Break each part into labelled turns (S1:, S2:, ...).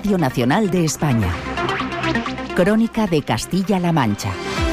S1: Radio Nacional de España. Crónica de Castilla-La Mancha.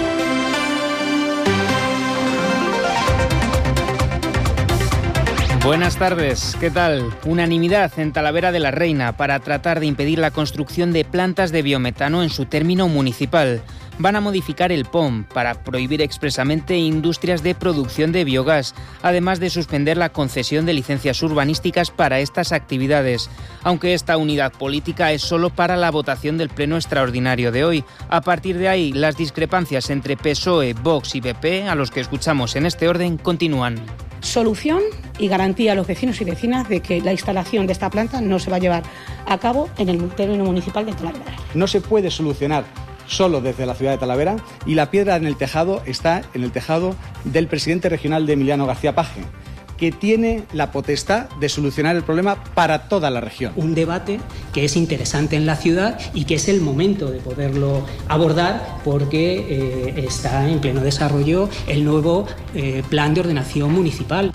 S2: Buenas tardes, ¿qué tal? Unanimidad en Talavera de la Reina para tratar de impedir la construcción de plantas de biometano en su término municipal. Van a modificar el POM para prohibir expresamente industrias de producción de biogás, además de suspender la concesión de licencias urbanísticas para estas actividades. Aunque esta unidad política es solo para la votación del Pleno extraordinario de hoy. A partir de ahí, las discrepancias entre PSOE, Vox y PP, a los que escuchamos en este orden, continúan.
S3: Solución y garantía a los vecinos y vecinas de que la instalación de esta planta no se va a llevar a cabo en el término municipal de Talavera.
S4: No se puede solucionar solo desde la ciudad de Talavera, y la piedra en el tejado está en el tejado del presidente regional de Emiliano García Paje, que tiene la potestad de solucionar el problema para toda la región.
S5: Un debate que es interesante en la ciudad y que es el momento de poderlo abordar porque está en pleno desarrollo el nuevo plan de ordenación municipal.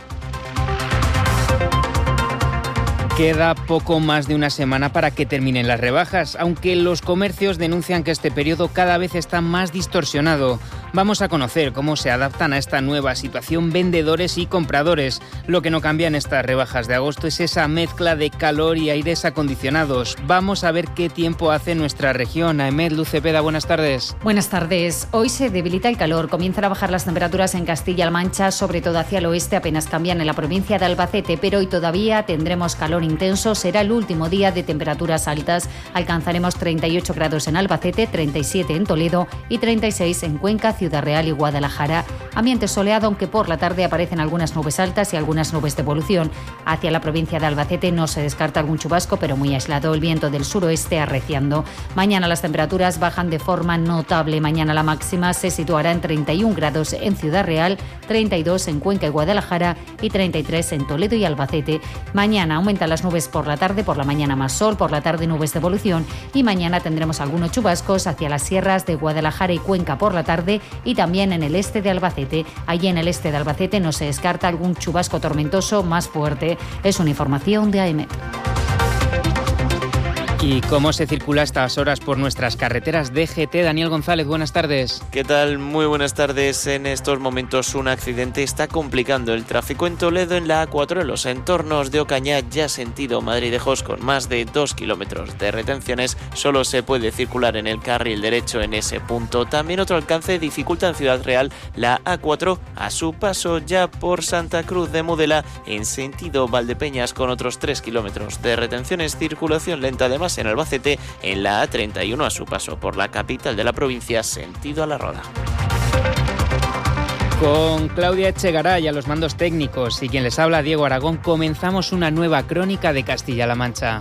S2: Queda poco más de una semana para que terminen las rebajas, aunque los comercios denuncian que este periodo cada vez está más distorsionado. Vamos a conocer cómo se adaptan a esta nueva situación vendedores y compradores. Lo que no cambia en estas rebajas de agosto es esa mezcla de calor y aires acondicionados. Vamos a ver qué tiempo hace en nuestra región. Aemet, Luz Cepeda, buenas tardes.
S6: Buenas tardes. Hoy se debilita el calor. Comienzan a bajar las temperaturas en Castilla-La Mancha, sobre todo hacia el oeste, apenas cambian en la provincia de Albacete, pero hoy todavía tendremos calor intenso. Será el último día de temperaturas altas. Alcanzaremos 38 grados en Albacete, 37 en Toledo y 36 en Cuenca, Ciudad Real y Guadalajara. Ambiente soleado, aunque por la tarde aparecen algunas nubes altas y algunas nubes de evolución. Hacia la provincia de Albacete no se descarta algún chubasco, pero muy aislado. El viento del suroeste arreciando. Mañana las temperaturas bajan de forma notable. Mañana la máxima se situará en 31 grados en Ciudad Real, 32 en Cuenca y Guadalajara y 33 en Toledo y Albacete. Mañana aumentan las nubes por la tarde, por la mañana más sol, por la tarde nubes de evolución, y mañana tendremos algunos chubascos hacia las sierras de Guadalajara y Cuenca por la tarde y también en el este de Albacete. Allí en el este de Albacete no se descarta algún chubasco tormentoso más fuerte. Es una información de AEMET.
S2: ¿Y cómo se circula a estas horas por nuestras carreteras? DGT, Daniel González, buenas tardes.
S7: ¿Qué tal? Muy buenas tardes. En estos momentos un accidente está complicando el tráfico en Toledo en la A4 en los entornos de Ocaña, ya sentido Madrid-Lejos, con más de 2 kilómetros de retenciones. Solo se puede circular en el carril derecho en ese punto. También otro alcance dificulta en Ciudad Real la A4 a su paso ya por Santa Cruz de Mudela en sentido Valdepeñas, con otros 3 kilómetros de retenciones. Circulación lenta además en Albacete en la A31 a su paso por la capital de la provincia sentido a La Roda.
S2: Con Claudia Echegaray a los mandos técnicos y quien les habla, Diego Aragón, comenzamos una nueva crónica de Castilla-La Mancha.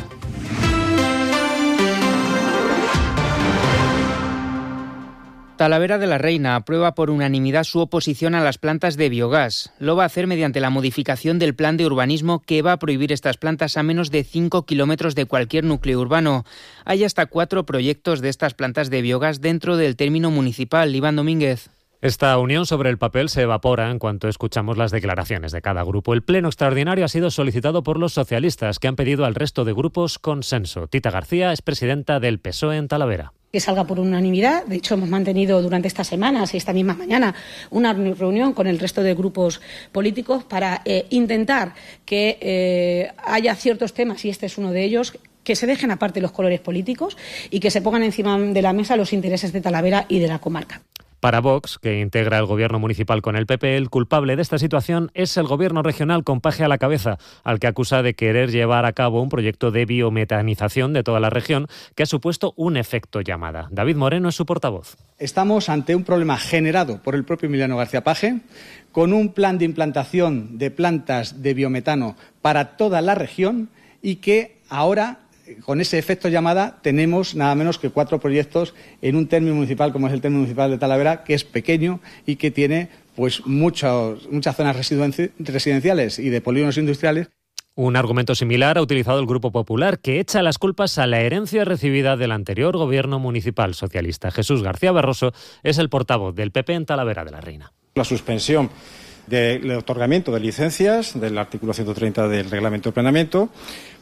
S2: Talavera de la Reina aprueba por unanimidad su oposición a las plantas de biogás. Lo va a hacer mediante la modificación del plan de urbanismo que va a prohibir estas plantas a menos de 5 kilómetros de cualquier núcleo urbano. Hay hasta 4 proyectos de estas plantas de biogás dentro del término municipal. Iván Domínguez.
S8: Esta unión sobre el papel se evapora en cuanto escuchamos las declaraciones de cada grupo. El pleno extraordinario ha sido solicitado por los socialistas, que han pedido al resto de grupos consenso. Tita García es presidenta del PSOE en Talavera.
S3: Que salga por unanimidad. De hecho, hemos mantenido durante estas semanas y esta misma mañana una reunión con el resto de grupos políticos para intentar que haya ciertos temas, y este es uno de ellos, que se dejen aparte los colores políticos y que se pongan encima de la mesa los intereses de Talavera y de la comarca.
S8: Para Vox, que integra el gobierno municipal con el PP, el culpable de esta situación es el gobierno regional con Paje a la cabeza, al que acusa de querer llevar a cabo un proyecto de biometanización de toda la región que ha supuesto un efecto llamada. David Moreno es su portavoz.
S4: Estamos ante un problema generado por el propio Emiliano García Paje, con un plan de implantación de plantas de biometano para toda la región y que ahora, con ese efecto llamada, tenemos nada menos que 4 proyectos en un término municipal como es el término municipal de Talavera, que es pequeño y que tiene pues muchas zonas residenciales y de polígonos industriales.
S8: Un argumento similar ha utilizado el Grupo Popular, que echa las culpas a la herencia recibida del anterior gobierno municipal socialista. Jesús García Barroso es el portavoz del PP en Talavera de la Reina.
S9: La suspensión del otorgamiento de licencias del artículo 130 del Reglamento de Planeamiento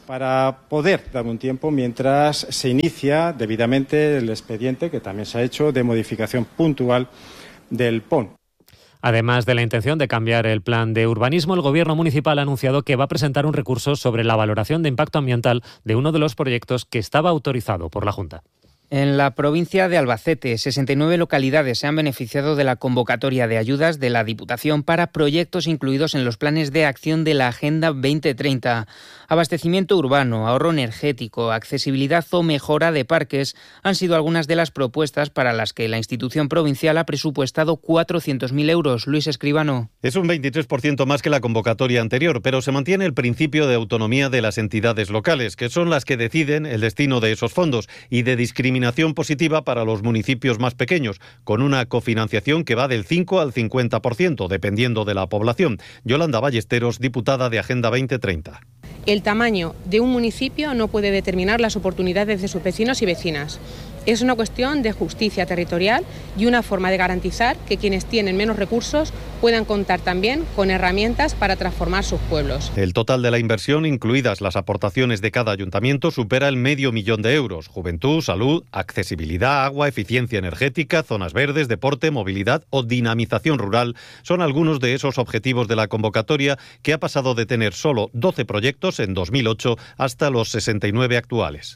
S9: para poder dar un tiempo mientras se inicia debidamente el expediente, que también se ha hecho, de modificación puntual del PON.
S8: Además de la intención de cambiar el plan de urbanismo, el Gobierno municipal ha anunciado que va a presentar un recurso sobre la valoración de impacto ambiental de uno de los proyectos que estaba autorizado por la Junta.
S2: En la provincia de Albacete, 69 localidades se han beneficiado de la convocatoria de ayudas de la Diputación para proyectos incluidos en los planes de acción de la Agenda 2030. Abastecimiento urbano, ahorro energético, accesibilidad o mejora de parques han sido algunas de las propuestas para las que la institución provincial ha presupuestado 400.000 euros. Luis Escribano.
S10: Es un 23% más que la convocatoria anterior, pero se mantiene el principio de autonomía de las entidades locales, que son las que deciden el destino de esos fondos, y de discriminación positiva para los municipios más pequeños, con una cofinanciación que va del 5 al 50%, dependiendo de la población. Yolanda Ballesteros, diputada de Agenda 2030.
S11: El tamaño de un municipio no puede determinar las oportunidades de sus vecinos y vecinas. Es una cuestión de justicia territorial y una forma de garantizar que quienes tienen menos recursos puedan contar también con herramientas para transformar sus pueblos.
S10: El total de la inversión, incluidas las aportaciones de cada ayuntamiento, supera el 500.000 euros. Juventud, salud, accesibilidad, agua, eficiencia energética, zonas verdes, deporte, movilidad o dinamización rural son algunos de esos objetivos de la convocatoria, que ha pasado de tener solo 12 proyectos en 2008 hasta los 69 actuales.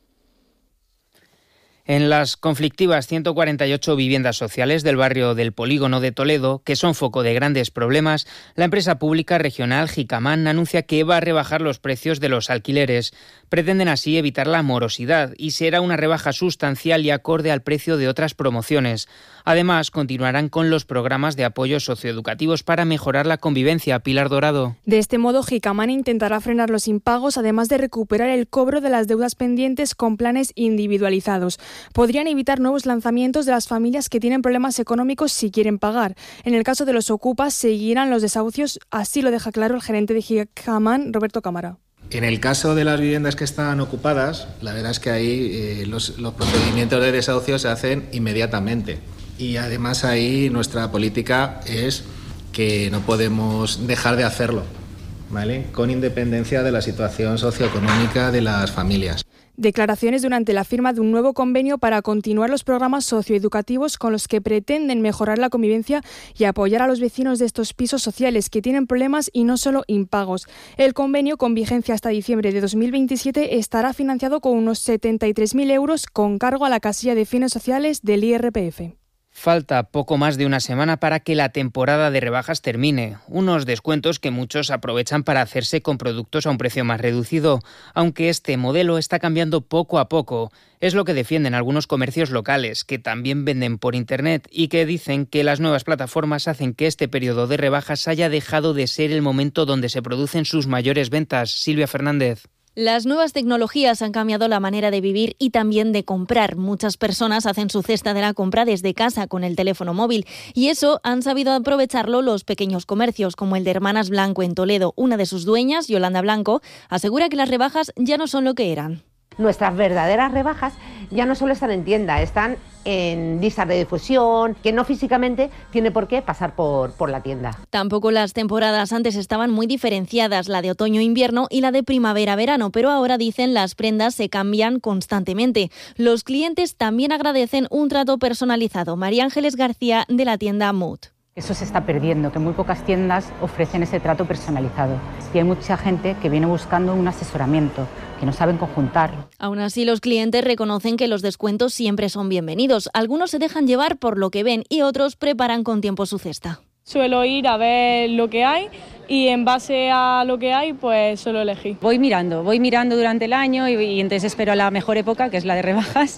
S2: En las conflictivas 148 viviendas sociales del barrio del Polígono de Toledo, que son foco de grandes problemas, la empresa pública regional Jicamán anuncia que va a rebajar los precios de los alquileres. Pretenden así evitar la morosidad y será una rebaja sustancial y acorde al precio de otras promociones. Además, continuarán con los programas de apoyo socioeducativos para mejorar la convivencia. Pilar Dorado.
S12: De este modo, Jicamán intentará frenar los impagos, además de recuperar el cobro de las deudas pendientes con planes individualizados. Podrían evitar nuevos lanzamientos de las familias que tienen problemas económicos si quieren pagar. En el caso de los ocupas, seguirán los desahucios, así lo deja claro el gerente de Jicamán, Roberto Cámara.
S13: En el caso de las viviendas que están ocupadas, la verdad es que ahí los procedimientos de desahucio se hacen inmediatamente. Y además ahí nuestra política es que no podemos dejar de hacerlo, ¿vale? Con independencia de la situación socioeconómica de las familias.
S12: Declaraciones durante la firma de un nuevo convenio para continuar los programas socioeducativos con los que pretenden mejorar la convivencia y apoyar a los vecinos de estos pisos sociales que tienen problemas y no solo impagos. El convenio, con vigencia hasta diciembre de 2027, estará financiado con unos 73.000 euros con cargo a la casilla de fines sociales del IRPF.
S2: Falta poco más de una semana para que la temporada de rebajas termine. Unos descuentos que muchos aprovechan para hacerse con productos a un precio más reducido, aunque este modelo está cambiando poco a poco. Es lo que defienden algunos comercios locales, que también venden por Internet y que dicen que las nuevas plataformas hacen que este periodo de rebajas haya dejado de ser el momento donde se producen sus mayores ventas. Silvia Fernández.
S14: Las nuevas tecnologías han cambiado la manera de vivir y también de comprar. Muchas personas hacen su cesta de la compra desde casa con el teléfono móvil y eso han sabido aprovecharlo los pequeños comercios, como el de Hermanas Blanco en Toledo. Una de sus dueñas, Yolanda Blanco, asegura que las rebajas ya no son lo que eran.
S15: Nuestras verdaderas rebajas ya no solo están en tienda, están en listas de difusión, que no físicamente tiene por qué pasar por la tienda.
S14: Tampoco las temporadas antes estaban muy diferenciadas, la de otoño-invierno y la de primavera-verano, pero ahora dicen las prendas se cambian constantemente. Los clientes también agradecen un trato personalizado. María Ángeles García, de la tienda Mood.
S16: Eso se está perdiendo, que muy pocas tiendas ofrecen ese trato personalizado. Y hay mucha gente que viene buscando un asesoramiento, que no saben conjuntar.
S14: Aún así, los clientes reconocen que los descuentos siempre son bienvenidos. Algunos se dejan llevar por lo que ven y otros preparan con tiempo su cesta.
S17: Suelo ir a ver lo que hay y en base a lo que hay, pues suelo elegir.
S16: Voy mirando durante el año y entonces espero la mejor época, que es la de rebajas,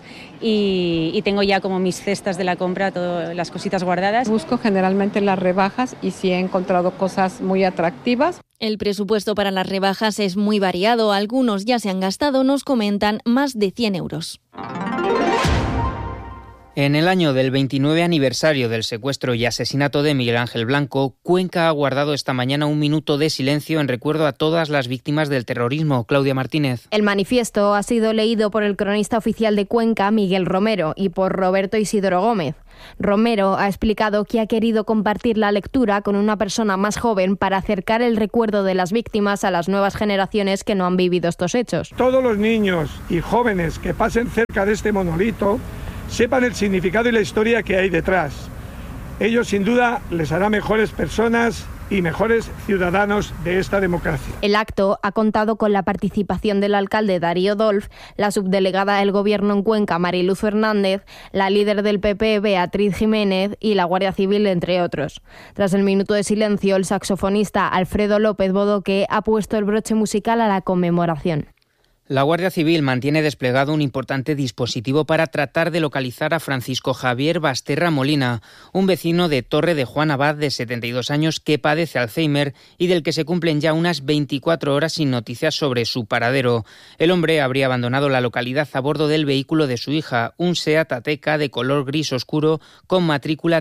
S16: y tengo ya como mis cestas de la compra, todas las cositas guardadas.
S18: Busco generalmente las rebajas y sí he encontrado cosas muy atractivas.
S14: El presupuesto para las rebajas es muy variado. Algunos ya se han gastado, nos comentan, más de 100 euros.
S2: En el año del 29 aniversario del secuestro y asesinato de Miguel Ángel Blanco, Cuenca ha guardado esta mañana un minuto de silencio en recuerdo a todas las víctimas del terrorismo. Claudia Martínez.
S19: El manifiesto ha sido leído por el cronista oficial de Cuenca, Miguel Romero, y por Roberto Isidoro Gómez. Romero ha explicado que ha querido compartir la lectura con una persona más joven para acercar el recuerdo de las víctimas a las nuevas generaciones que no han vivido estos hechos.
S20: Todos los niños y jóvenes que pasen cerca de este monolito sepan el significado y la historia que hay detrás. Ello sin duda les hará mejores personas y mejores ciudadanos de esta democracia.
S19: El acto ha contado con la participación del alcalde Darío Dolf, la subdelegada del Gobierno en Cuenca Mariluz Fernández, la líder del PP Beatriz Jiménez y la Guardia Civil, entre otros. Tras el minuto de silencio, el saxofonista Alfredo López Bodoque ha puesto el broche musical a la conmemoración.
S2: La Guardia Civil mantiene desplegado un importante dispositivo para tratar de localizar a Francisco Javier Basterra Molina, un vecino de Torre de Juan Abad de 72 años que padece Alzheimer y del que se cumplen ya unas 24 horas sin noticias sobre su paradero. El hombre habría abandonado la localidad a bordo del vehículo de su hija, un Seat Ateca de color gris oscuro con matrícula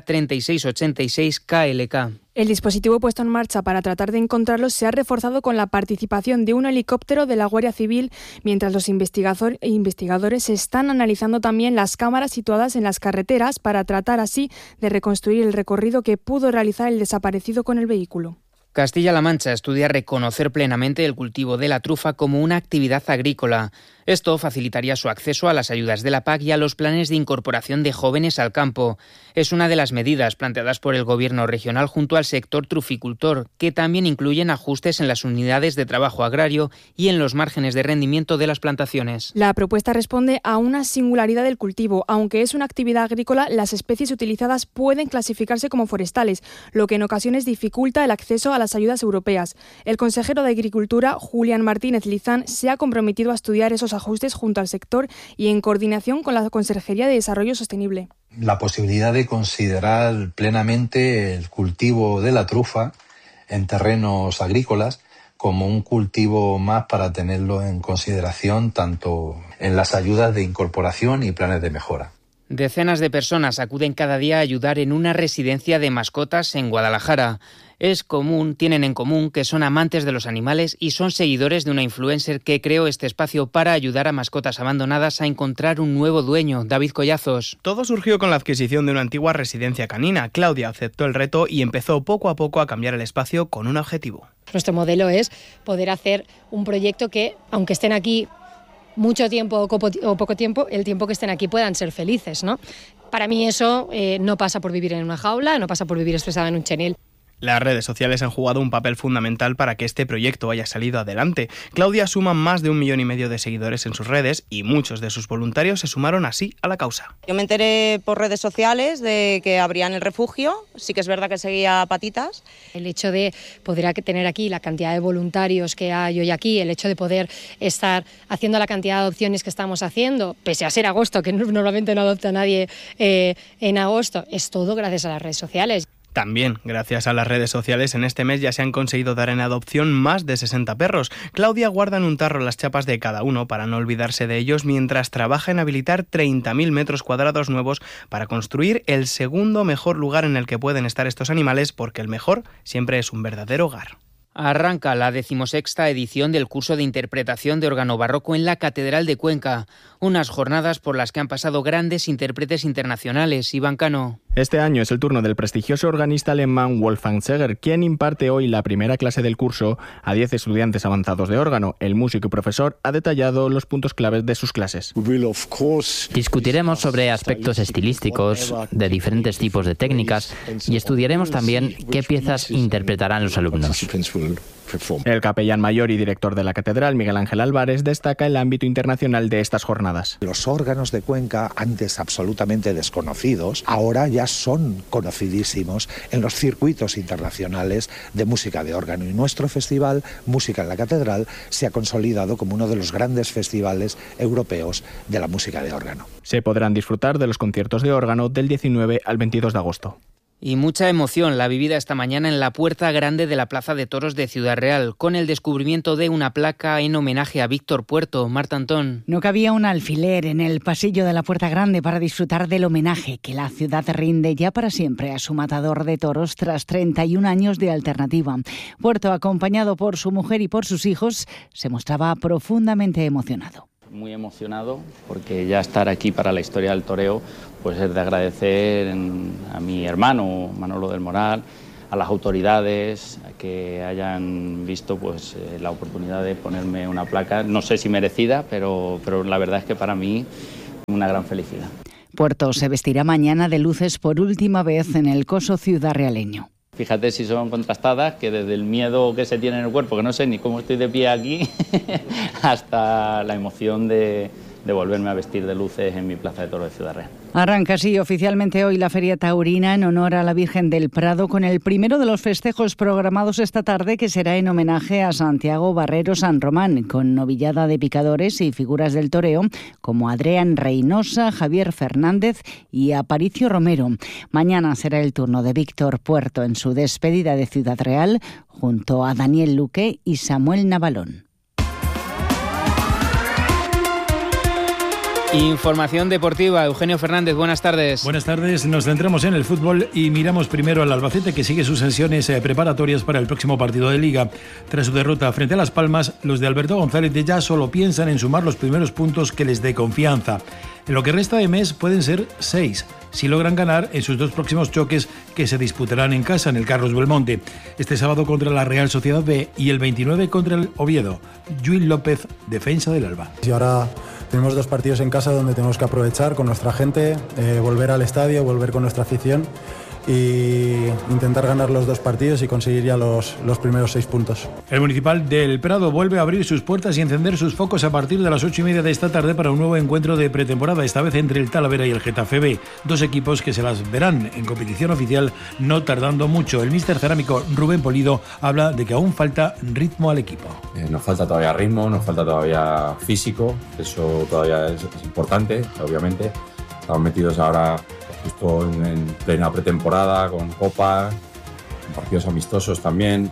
S2: 3686 KLK.
S12: El dispositivo puesto en marcha para tratar de encontrarlos se ha reforzado con la participación de un helicóptero de la Guardia Civil, mientras los investigadores están analizando también las cámaras situadas en las carreteras para tratar así de reconstruir el recorrido que pudo realizar el desaparecido con el vehículo.
S2: Castilla-La Mancha estudia reconocer plenamente el cultivo de la trufa como una actividad agrícola. Esto facilitaría su acceso a las ayudas de la PAC y a los planes de incorporación de jóvenes al campo. Es una de las medidas planteadas por el Gobierno regional junto al sector truficultor, que también incluyen ajustes en las unidades de trabajo agrario y en los márgenes de rendimiento de las plantaciones.
S12: La propuesta responde a una singularidad del cultivo. Aunque es una actividad agrícola, las especies utilizadas pueden clasificarse como forestales, lo que en ocasiones dificulta el acceso a las ayudas europeas. El consejero de Agricultura, Julián Martínez Lizán, se ha comprometido a estudiar esos ajustes junto al sector y en coordinación con la Consejería de Desarrollo Sostenible.
S21: La posibilidad de considerar plenamente el cultivo de la trufa en terrenos agrícolas como un cultivo más para tenerlo en consideración tanto en las ayudas de incorporación y planes de mejora.
S2: Decenas de personas acuden cada día a ayudar en una residencia de mascotas en Guadalajara. Tienen en común que son amantes de los animales y son seguidores de una influencer que creó este espacio para ayudar a mascotas abandonadas a encontrar un nuevo dueño. David Collazos.
S22: Todo surgió con la adquisición de una antigua residencia canina. Claudia aceptó el reto y empezó poco a poco a cambiar el espacio con un objetivo.
S23: Nuestro modelo es poder hacer un proyecto que, aunque estén aquí mucho tiempo o poco tiempo, el tiempo que estén aquí puedan ser felices, ¿no? Para mí eso no pasa por vivir en una jaula, no pasa por vivir estresada en un chenil.
S22: Las redes sociales han jugado un papel fundamental para que este proyecto haya salido adelante. Claudia suma más de 1,5 millones de seguidores en sus redes y muchos de sus voluntarios se sumaron así a la causa.
S24: Yo me enteré por redes sociales de que abrían el refugio, sí que es verdad que seguía patitas.
S23: El hecho de poder tener aquí la cantidad de voluntarios que hay hoy aquí, el hecho de poder estar haciendo la cantidad de adopciones que estamos haciendo, pese a ser agosto, que normalmente no adopta nadie en agosto, es todo gracias a las redes sociales.
S22: También, gracias a las redes sociales, en este mes ya se han conseguido dar en adopción más de 60 perros. Claudia guarda en un tarro las chapas de cada uno para no olvidarse de ellos mientras trabaja en habilitar 30.000 metros cuadrados nuevos para construir el segundo mejor lugar en el que pueden estar estos animales, porque el mejor siempre es un verdadero hogar.
S2: Arranca la 16ª edición del curso de interpretación de órgano barroco en la Catedral de Cuenca. Unas jornadas por las que han pasado grandes intérpretes internacionales. Iván Cano.
S25: Este año es el turno del prestigioso organista alemán Wolfgang Seger, quien imparte hoy la primera clase del curso a 10 estudiantes avanzados de órgano. El músico y profesor ha detallado los puntos claves de sus clases.
S26: Discutiremos sobre aspectos estilísticos de diferentes tipos de técnicas y estudiaremos también qué piezas interpretarán los alumnos.
S25: El capellán mayor y director de la catedral, Miguel Ángel Álvarez, destaca el ámbito internacional de estas jornadas.
S27: Los órganos de Cuenca, antes absolutamente desconocidos, ahora ya son conocidísimos en los circuitos internacionales de música de órgano. Y nuestro festival, Música en la Catedral, se ha consolidado como uno de los grandes festivales europeos de la música de órgano.
S25: Se podrán disfrutar de los conciertos de órgano del 19 al 22 de agosto.
S2: Y mucha emoción la vivida esta mañana en la puerta grande de la Plaza de Toros de Ciudad Real, con el descubrimiento de una placa en homenaje a Víctor Puerto. Marta Antón.
S1: No cabía un alfiler en el pasillo de la puerta grande para disfrutar del homenaje que la ciudad rinde ya para siempre a su matador de toros tras 31 años de alternativa. Puerto, acompañado por su mujer y por sus hijos, se mostraba profundamente emocionado.
S3: Muy emocionado porque ya estar aquí para la historia del toreo pues es de agradecer a mi hermano Manolo del Moral, a las autoridades que hayan visto pues la oportunidad de ponerme una placa, no sé si merecida, pero la verdad es que para mí una gran felicidad.
S1: Puerto se vestirá mañana de luces por última vez en el coso ciudadrealeño.
S3: Fíjate si son contrastadas, que desde el miedo que se tiene en el cuerpo, que no sé ni cómo estoy de pie aquí, hasta la emoción de volverme a vestir de luces en mi Plaza de Toros de Ciudad Real.
S1: Arranca así oficialmente hoy la Feria Taurina en honor a la Virgen del Prado, con el primero de los festejos programados esta tarde, que será en homenaje a Santiago Barrero San Román, con novillada de picadores y figuras del toreo como Adrián Reynosa, Javier Fernández y Aparicio Romero. Mañana será el turno de Víctor Puerto en su despedida de Ciudad Real, junto a Daniel Luque y Samuel Navalón.
S2: Información deportiva. Eugenio Fernández, buenas tardes.
S4: Buenas tardes. Nos centramos en el fútbol y miramos primero al Albacete, que sigue sus sesiones preparatorias para el próximo partido de Liga. Tras su derrota frente a Las Palmas, los de Alberto González de ya solo piensan en sumar los primeros puntos que les dé confianza. En lo que resta de mes pueden ser 6, si logran ganar en sus 2 próximos choques que se disputarán en casa en el Carlos Belmonte. Este sábado contra la Real Sociedad B y el 29 contra el Oviedo. Lluís López, defensa del Alba.
S5: Y ahora tenemos 2 partidos en casa donde tenemos que aprovechar con nuestra gente, volver al estadio, volver con nuestra afición y intentar ganar los 2 partidos y conseguir ya los primeros 6 puntos.
S4: El Municipal del Prado vuelve a abrir sus puertas y encender sus focos a partir de las 8:30 de esta tarde para un nuevo encuentro de pretemporada, esta vez entre el Talavera y el Getafe B, 2 equipos que se las verán en competición oficial no tardando mucho. El míster cerámico Rubén Polido habla de que aún falta ritmo al equipo.
S6: Nos falta todavía ritmo, nos falta todavía físico, eso todavía es importante, obviamente. Estamos metidos ahora justo en plena pretemporada, con copas, con partidos amistosos también.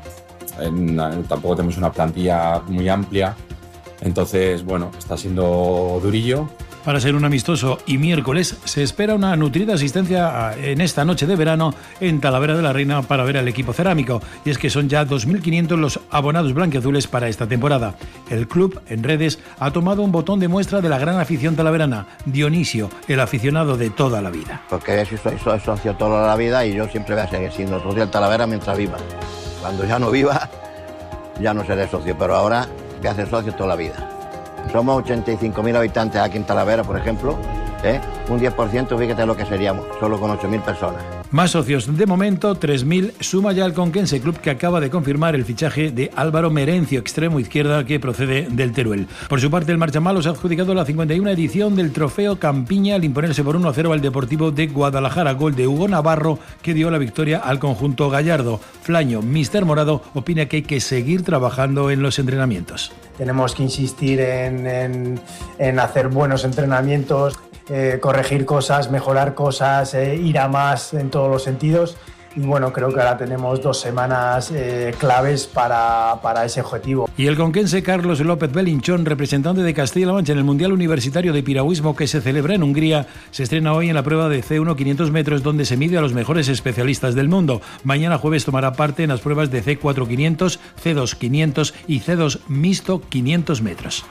S6: Tampoco tenemos una plantilla muy amplia, entonces, bueno, está siendo durillo.
S4: Para ser un amistoso y miércoles se espera una nutrida asistencia en esta noche de verano en Talavera de la Reina para ver al equipo cerámico. Y es que son ya 2.500 los abonados blanquiazules para esta temporada. El club, en redes, ha tomado un botón de muestra de la gran afición talaverana. Dionisio, el aficionado de toda la vida.
S7: Porque soy socio toda la vida y yo siempre voy a seguir siendo socio del Talavera mientras viva. Cuando ya no viva, ya no seré socio, pero ahora voy a ser socio toda la vida. Somos 85.000 habitantes aquí en Talavera, por ejemplo. Un 10%, fíjate lo que seríamos, solo con 8.000 personas.
S4: Más socios de momento, 3.000, suma ya el Conquense Club, que acaba de confirmar el fichaje de Álvaro Merencio, extremo izquierda que procede del Teruel. Por su parte, el Marchamalos ha adjudicado la 51 edición del Trofeo Campiña al imponerse por 1-0 al Deportivo de Guadalajara, gol de Hugo Navarro, que dio la victoria al conjunto gallardo. Flaño, míster morado, opina que hay que seguir trabajando en los entrenamientos.
S9: Tenemos que insistir en hacer buenos entrenamientos, corregir cosas, mejorar cosas, ir a más en todos los sentidos. Y bueno, creo que ahora tenemos 2 semanas claves para ese objetivo.
S4: Y el conquense Carlos López Belinchón, representante de Castilla-La Mancha en el Mundial Universitario de Piragüismo que se celebra en Hungría, se estrena hoy en la prueba de C1 500 metros, donde se mide a los mejores especialistas del mundo. Mañana jueves tomará parte en las pruebas de C4 500, C2 500 y C2 mixto 500 metros.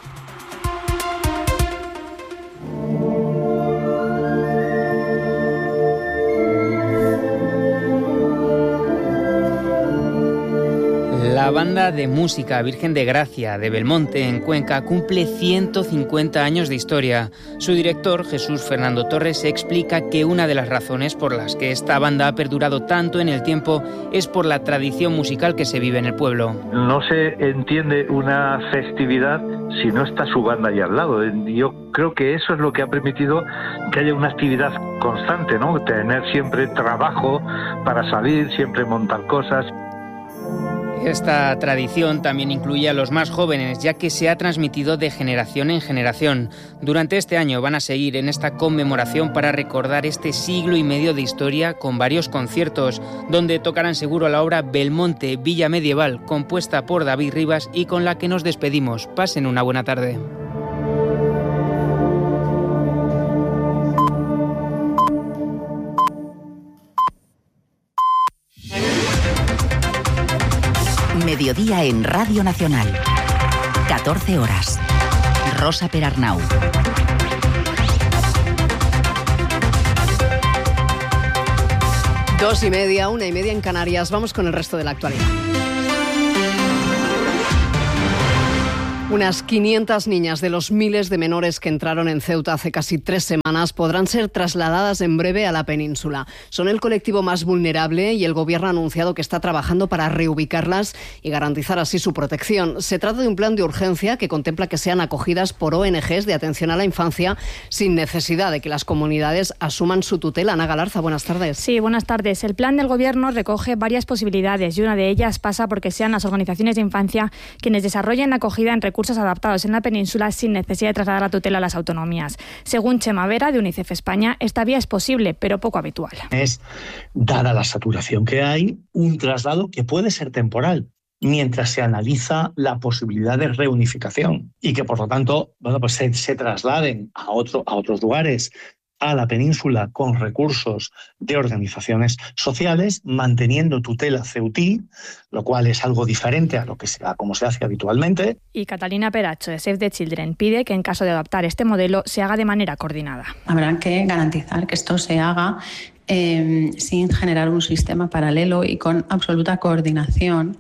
S2: La banda de música Virgen de Gracia de Belmonte, en Cuenca, cumple 150 años de historia. Su director, Jesús Fernando Torres, explica que una de las razones por las que esta banda ha perdurado tanto en el tiempo es por la tradición musical que se vive en el pueblo.
S28: No se entiende una festividad si no está su banda ahí al lado. Yo creo que eso es lo que ha permitido que haya una actividad constante, ¿no? Tener siempre trabajo para salir, siempre montar cosas.
S2: Esta tradición también incluye a los más jóvenes, ya que se ha transmitido de generación en generación. Durante este año van a seguir en esta conmemoración para recordar este siglo y medio de historia con varios conciertos, donde tocarán seguro la obra Belmonte, Villa Medieval, compuesta por David Rivas y con la que nos despedimos. Pasen una buena tarde.
S8: Mediodía en Radio Nacional. 14 horas. Rosa Perarnau.
S10: Dos y media, 1:30 en Canarias. Vamos con el resto de la actualidad. Unas 500 niñas de los miles de menores que entraron en Ceuta hace casi 3 semanas podrán ser trasladadas en breve a la península. Son el colectivo más vulnerable y el gobierno ha anunciado que está trabajando para reubicarlas y garantizar así su protección. Se trata de un plan de urgencia que contempla que sean acogidas por ONGs de atención a la infancia sin necesidad de que las comunidades asuman su tutela. Ana Galarza, buenas tardes.
S11: Sí, buenas tardes. El plan del gobierno recoge varias posibilidades y una de ellas pasa porque sean las organizaciones de infancia quienes desarrollen la acogida en recursos adaptados en la península sin necesidad de trasladar la tutela a las autonomías. Según Chema Vera, de UNICEF España, esta vía es posible, pero poco habitual.
S13: Es, dada la saturación que hay, un traslado que puede ser temporal, mientras se analiza la posibilidad de reunificación y que, por lo tanto, pues se trasladen a otros lugares, a la península, con recursos de organizaciones sociales, manteniendo tutela ceutí, lo cual es algo diferente a como se hace habitualmente.
S11: Y Catalina Peracho, de Save the Children, pide que en caso de adoptar este modelo se haga de manera coordinada.
S15: Habrá que garantizar que esto se haga sin generar un sistema paralelo y con absoluta coordinación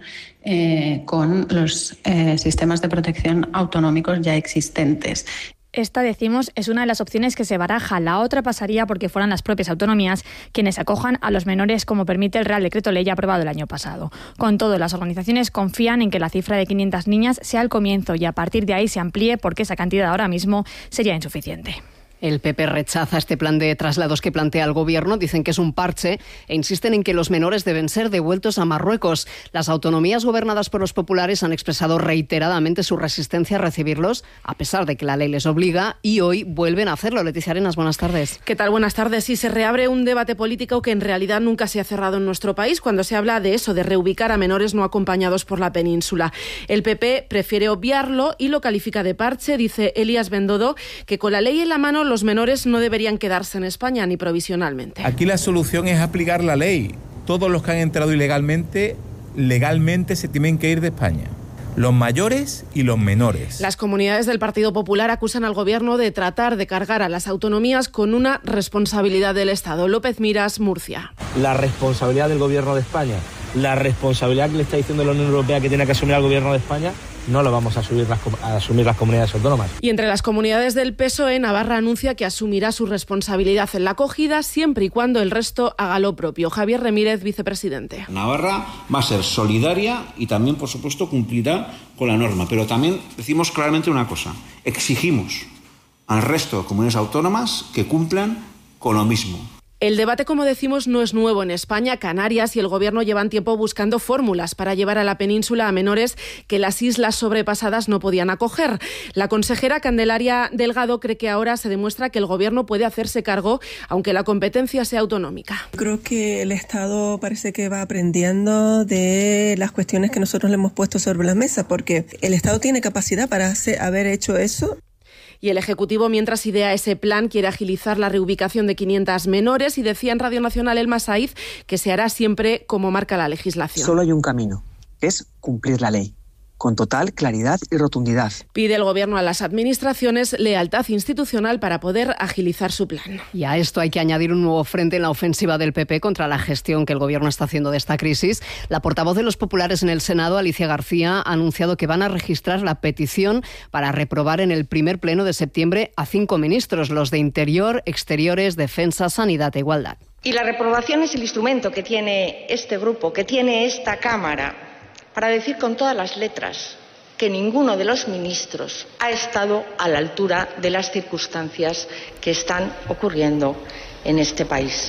S15: con los sistemas de protección autonómicos ya existentes.
S11: Esta, decimos, es una de las opciones que se baraja. La otra pasaría porque fueran las propias autonomías quienes acojan a los menores, como permite el Real Decreto Ley aprobado el año pasado. Con todo, las organizaciones confían en que la cifra de 500 niñas sea el comienzo y a partir de ahí se amplíe, porque esa cantidad ahora mismo sería insuficiente.
S10: El PP rechaza este plan de traslados que plantea el gobierno, dicen que es un parche e insisten en que los menores deben ser devueltos a Marruecos. Las autonomías gobernadas por los populares han expresado reiteradamente su resistencia a recibirlos, a pesar de que la ley les obliga, y hoy vuelven a hacerlo. Leticia Arenas, buenas tardes.
S16: ¿Qué tal? Buenas tardes. Sí, se reabre un debate político que en realidad nunca se ha cerrado en nuestro país cuando se habla de eso, de reubicar a menores no acompañados por la península. El PP prefiere obviarlo y lo califica de parche. Dice Elías Bendodo que con la ley en la mano los menores no deberían quedarse en España ni provisionalmente.
S17: Aquí la solución es aplicar la ley. Todos los que han entrado ilegalmente, legalmente se tienen que ir de España. Los mayores y los menores.
S16: Las comunidades del Partido Popular acusan al gobierno de tratar de cargar a las autonomías con una responsabilidad del Estado. López Miras, Murcia.
S18: La responsabilidad del gobierno de España, la responsabilidad que le está diciendo la Unión Europea que tiene que asumir al gobierno de España, no lo vamos a asumir las comunidades autónomas.
S16: Y entre las comunidades del PSOE, Navarra anuncia que asumirá su responsabilidad en la acogida siempre y cuando el resto haga lo propio. Javier Remírez, vicepresidente.
S29: Navarra va a ser solidaria y también, por supuesto, cumplirá con la norma. Pero también decimos claramente una cosa. Exigimos al resto de comunidades autónomas que cumplan con lo mismo.
S16: El debate, como decimos, no es nuevo en España. Canarias y el Gobierno llevan tiempo buscando fórmulas para llevar a la península a menores que las islas sobrepasadas no podían acoger. La consejera Candelaria Delgado cree que ahora se demuestra que el Gobierno puede hacerse cargo, aunque la competencia sea autonómica.
S30: Creo que el Estado parece que va aprendiendo de las cuestiones que nosotros le hemos puesto sobre la mesa, porque el Estado tiene capacidad para haber hecho eso.
S16: Y el Ejecutivo, mientras idea ese plan, quiere agilizar la reubicación de 500 menores y decía en Radio Nacional Elma Saiz que se hará siempre como marca la legislación.
S31: Solo hay un camino, que es cumplir la ley, con total claridad y rotundidad.
S16: Pide el Gobierno a las administraciones lealtad institucional para poder agilizar su plan.
S10: Y a esto hay que añadir un nuevo frente en la ofensiva del PP contra la gestión que el Gobierno está haciendo de esta crisis. La portavoz de los populares en el Senado, Alicia García, ha anunciado que van a registrar la petición para reprobar en el primer pleno de septiembre a 5 ministros, los de Interior, Exteriores, Defensa, Sanidad e Igualdad.
S32: Y la reprobación es el instrumento que tiene este grupo, que tiene esta Cámara, para decir con todas las letras que ninguno de los ministros ha estado a la altura de las circunstancias que están ocurriendo en este país.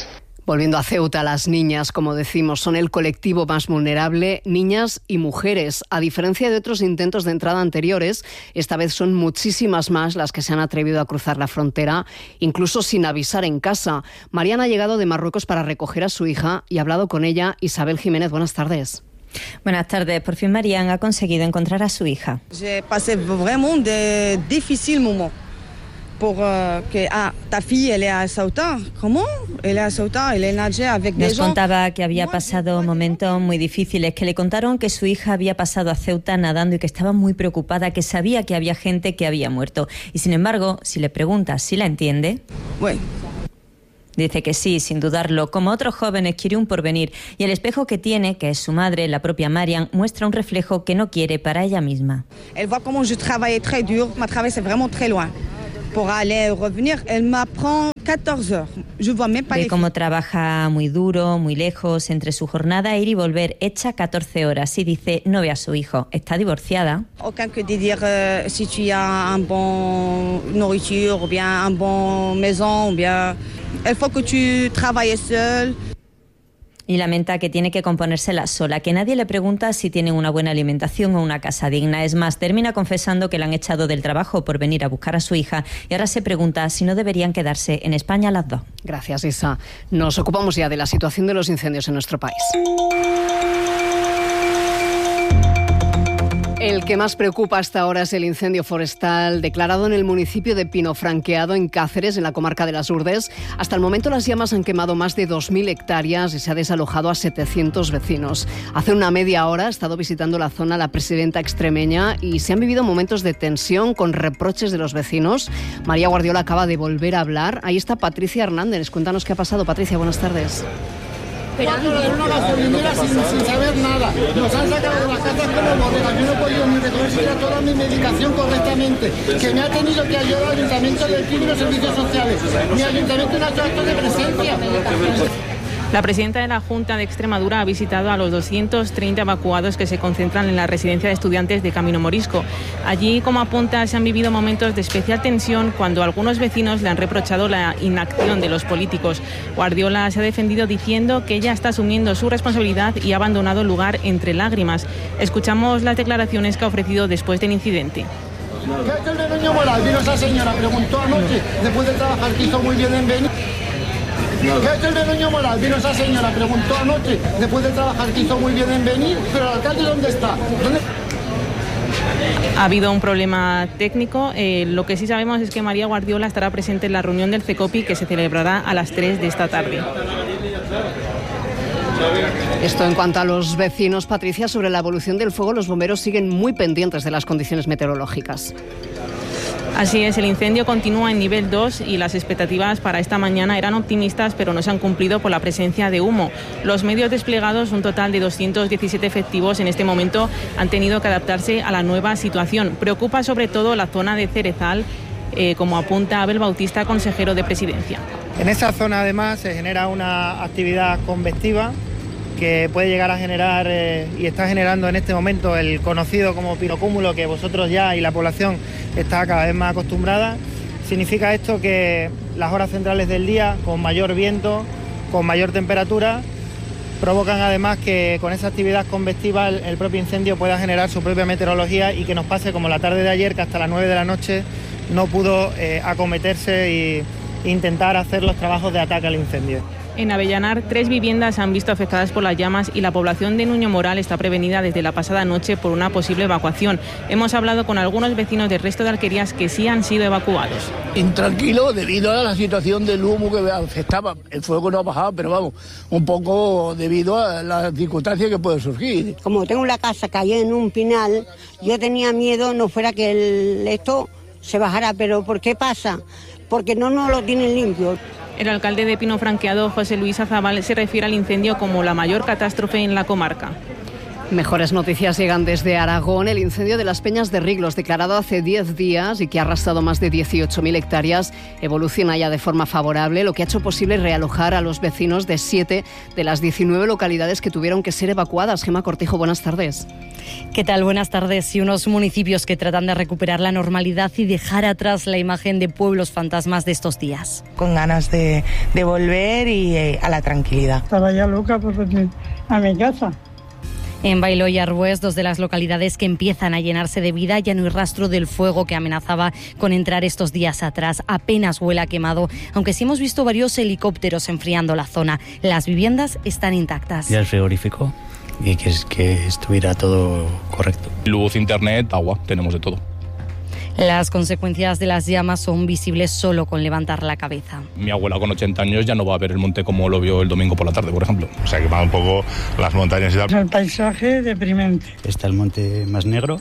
S10: Volviendo a Ceuta, las niñas, como decimos, son el colectivo más vulnerable, niñas y mujeres. A diferencia de otros intentos de entrada anteriores, esta vez son muchísimas más las que se han atrevido a cruzar la frontera, incluso sin avisar en casa. Mariana ha llegado de Marruecos para recoger a su hija y ha hablado con ella. Isabel Jiménez, buenas tardes.
S3: Buenas tardes. Por fin Mariana ha conseguido encontrar a su hija.
S12: J'ai passé vraiment de difficiles moments. Pour que ta fille elle est à Ceuta. ¿Cómo? Elle est à Ceuta, elle est nagée avec des
S3: Nos
S12: gens.
S3: contaba que había pasado momentos muy difíciles, que le contaron que su hija había pasado a Ceuta nadando y que estaba muy preocupada, que sabía que había gente que había muerto. Y sin embargo, si le preguntas si la entiende,
S12: bueno,
S3: dice que sí, sin dudarlo. Como otros jóvenes, quiere un porvenir. Y el espejo que tiene, que es su madre, la propia Marian, muestra un reflejo que no quiere para ella misma.
S12: Elle voit comment je travaillais très dur, ma travail c'est vraiment très loin. Pour aller revenir, elle m'apprend 14 heures. Je vois même pas
S3: Ve
S12: les
S3: cómo trabaja muy duro, muy lejos, entre su jornada ir y volver, echa 14 horas. Y dice, no ve a su hijo, está divorciada.
S12: Aucun que de dire si tu as un bon nourriture ou bien un bon maison ou bien il faut que tu travailles seul.
S3: Y lamenta que tiene que componérsela sola, que nadie le pregunta si tienen una buena alimentación o una casa digna. Es más, termina confesando que la han echado del trabajo por venir a buscar a su hija y ahora se pregunta si no deberían quedarse en España las dos.
S10: Gracias, Isa. Nos ocupamos ya de la situación de los incendios en nuestro país. El que más preocupa hasta ahora es el incendio forestal declarado en el municipio de Pinofranqueado, en Cáceres, en la comarca de las Urdes. Hasta el momento las llamas han quemado más de 2.000 hectáreas y se ha desalojado a 700 vecinos. Hace una media hora ha estado visitando la zona la presidenta extremeña y se han vivido momentos de tensión con reproches de los vecinos. María Guardiola acaba de volver a hablar. Ahí está Patricia Hernández. Cuéntanos qué ha pasado. Patricia, buenas tardes.
S14: Esperando en una gasolinera sin saber nada. Nos han sacado de las casas como bodegas. Yo no he podido ni recoger siquiera toda mi medicación correctamente. Que me ha tenido que ayudar el Ayuntamiento del Pino y los servicios sociales. Mi ayuntamiento no ha hecho acto de presencia.
S19: La presidenta de la Junta de Extremadura ha visitado a los 230 evacuados que se concentran en la residencia de estudiantes de Camino Morisco. Allí, como apunta, se han vivido momentos de especial tensión cuando algunos vecinos le han reprochado la inacción de los políticos. Guardiola se ha defendido diciendo que ella está asumiendo su responsabilidad y ha abandonado el lugar entre lágrimas. Escuchamos las declaraciones que ha ofrecido después del incidente.
S14: ¿Qué ha hecho el Begoña Moral? Vino esa señora, preguntó anoche, después de trabajar, que hizo muy bien en venir. ¿Qué ha hecho el Begoña Moral? Vino esa señora, preguntó anoche, después de trabajar, que hizo muy bien en venir, pero el alcalde ¿dónde está? ¿Dónde?
S19: Ha habido un problema técnico. Lo que sí sabemos es que María Guardiola estará presente en la reunión del CECOPI que se celebrará a las 3 de esta tarde.
S10: Esto en cuanto a los vecinos. Patricia, sobre la evolución del fuego, los bomberos siguen muy pendientes de las condiciones meteorológicas.
S19: Así es, el incendio continúa en nivel 2 y las expectativas para esta mañana eran optimistas, pero no se han cumplido por la presencia de humo. Los medios desplegados, un total de 217 efectivos en este momento, han tenido que adaptarse a la nueva situación. Preocupa sobre todo la zona de Cerezal, como apunta Abel Bautista, consejero de Presidencia.
S20: En esa zona además se genera una actividad convectiva que puede llegar a generar y está generando en este momento el conocido como pirocúmulo, que vosotros ya y la población está cada vez más acostumbrada. Significa esto que las horas centrales del día, con mayor viento, con mayor temperatura, provocan además que con esa actividad convectiva el propio incendio pueda generar su propia meteorología y que nos pase como la tarde de ayer, que hasta las 9 de la noche no pudo acometerse e intentar hacer los trabajos de ataque al incendio.
S19: En Avellanar, 3 viviendas se han visto afectadas por las llamas y la población de Nuño Moral está prevenida desde la pasada noche por una posible evacuación. Hemos hablado con algunos vecinos del resto de alquerías que sí han sido evacuados.
S21: Intranquilo debido a la situación del humo que afectaba. El fuego no ha bajado, pero vamos, un poco debido a las circunstancias que pueden surgir.
S22: Como tengo la casa que hay en un pinal, yo tenía miedo no fuera que esto se bajara, pero ¿por qué pasa? Porque no nos lo tienen limpio.
S19: El alcalde de Pinofranqueado, José Luis Azabal, se refiere al incendio como la mayor catástrofe en la comarca.
S10: Mejores noticias llegan desde Aragón. El incendio de las Peñas de Riglos, declarado hace 10 días y que ha arrasado más de 18.000 hectáreas, evoluciona ya de forma favorable, lo que ha hecho posible realojar a los vecinos de 7 de las 19 localidades que tuvieron que ser evacuadas. Gemma Cortijo, buenas tardes.
S1: ¿Qué tal? Buenas tardes. Y unos municipios que tratan de recuperar la normalidad y dejar atrás la imagen de pueblos fantasmas de estos días.
S4: Con ganas de volver y a la tranquilidad.
S5: Estaba ya loca por venir a mi casa.
S1: En Bailó y Arbués, dos de las localidades que empiezan a llenarse de vida, ya no hay rastro del fuego que amenazaba con entrar estos días atrás. Apenas huele a quemado, aunque sí hemos visto varios helicópteros enfriando la zona. Las viviendas están intactas.
S6: Y el frigorífico, y que estuviera todo correcto.
S7: Luz, internet, agua, tenemos de todo.
S1: Las consecuencias de las llamas son visibles solo con levantar la cabeza.
S7: Mi abuela con 80 años ya no va a ver el monte como lo vio el domingo por la tarde, por ejemplo.
S9: Se ha quemado un poco las montañas y tal.
S5: El paisaje deprimente.
S6: Está el monte más negro.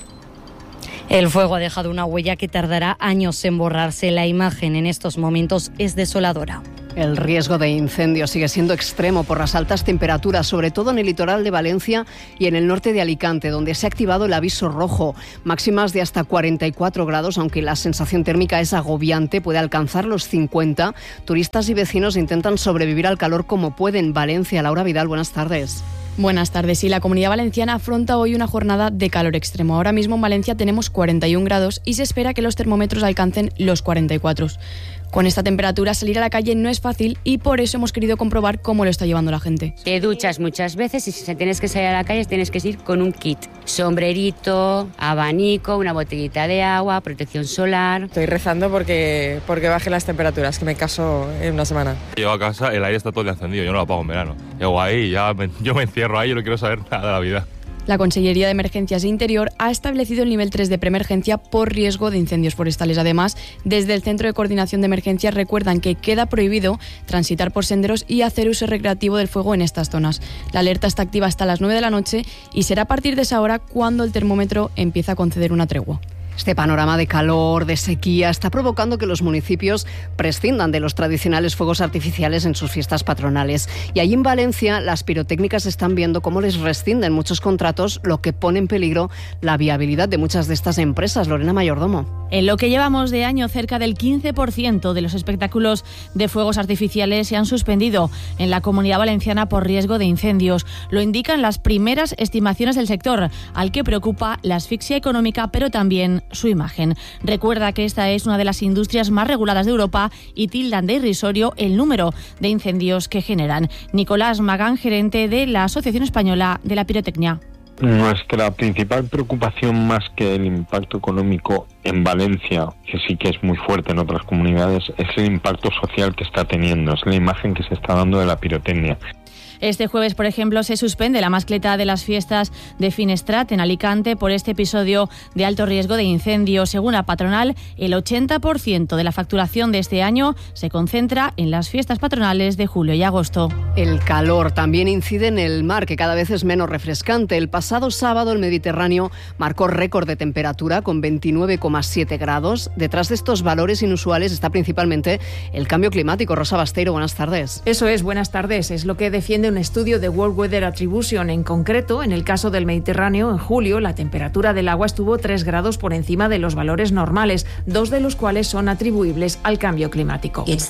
S1: El fuego ha dejado una huella que tardará años en borrarse. La imagen en estos momentos es desoladora.
S10: El riesgo de incendio sigue siendo extremo por las altas temperaturas, sobre todo en el litoral de Valencia y en el norte de Alicante, donde se ha activado el aviso rojo. Máximas de hasta 44 grados, aunque la sensación térmica es agobiante, puede alcanzar los 50. Turistas y vecinos intentan sobrevivir al calor como pueden. Valencia, Laura Vidal, buenas tardes.
S23: Buenas tardes. Y la Comunidad Valenciana afronta hoy una jornada de calor extremo. Ahora mismo en Valencia tenemos 41 grados y se espera que los termómetros alcancen los 44. Con esta temperatura salir a la calle no es fácil y por eso hemos querido comprobar cómo lo está llevando la gente.
S24: Te duchas muchas veces y si tienes que salir a la calle tienes que ir con un kit. Sombrerito, abanico, una botellita de agua, protección solar.
S25: Estoy rezando porque bajen las temperaturas, que me caso en una semana.
S9: Llego a casa, el aire está todo el día encendido, yo no lo apago en verano. Llego ahí, yo me encierro ahí, yo no quiero saber nada de la vida.
S23: La Consellería de Emergencias e Interior ha establecido el nivel 3 de preemergencia por riesgo de incendios forestales. Además, desde el Centro de Coordinación de Emergencias recuerdan que queda prohibido transitar por senderos y hacer uso recreativo del fuego en estas zonas. La alerta está activa hasta las 9 de la noche y será a partir de esa hora cuando el termómetro empieza a conceder una tregua.
S10: Este panorama de calor, de sequía, está provocando que los municipios prescindan de los tradicionales fuegos artificiales en sus fiestas patronales. Y allí en Valencia, las pirotécnicas están viendo cómo les rescinden muchos contratos, lo que pone en peligro la viabilidad de muchas de estas empresas. Lorena Mayordomo.
S26: En lo que llevamos de año, cerca del 15% de los espectáculos de fuegos artificiales se han suspendido en la Comunidad Valenciana por riesgo de incendios. Lo indican las primeras estimaciones del sector, al que preocupa la asfixia económica, pero también su imagen. Recuerda que esta es una de las industrias más reguladas de Europa y tildan de irrisorio el número de incendios que generan. Nicolás Magán, gerente de la Asociación Española de la Pirotecnia.
S27: Nuestra principal preocupación, más que el impacto económico en Valencia, que sí que es muy fuerte en otras comunidades, es el impacto social que está teniendo, es la imagen que se está dando de la pirotecnia.
S26: Este jueves, por ejemplo, se suspende la mascleta de las fiestas de Finestrat en Alicante por este episodio de alto riesgo de incendio. Según la patronal, el 80% de la facturación de este año se concentra en las fiestas patronales de julio y agosto.
S10: El calor también incide en el mar, que cada vez es menos refrescante. El pasado sábado el Mediterráneo marcó récord de temperatura con 29,7 grados. Detrás de estos valores inusuales está principalmente el cambio climático. Rosa Basteiro, buenas tardes.
S28: Eso es, buenas tardes. Es lo que defiende un estudio de World Weather Attribution. En concreto, en el caso del Mediterráneo, en julio la temperatura del agua estuvo 3 grados por encima de los valores normales, 2 de los cuales son atribuibles al cambio climático. Se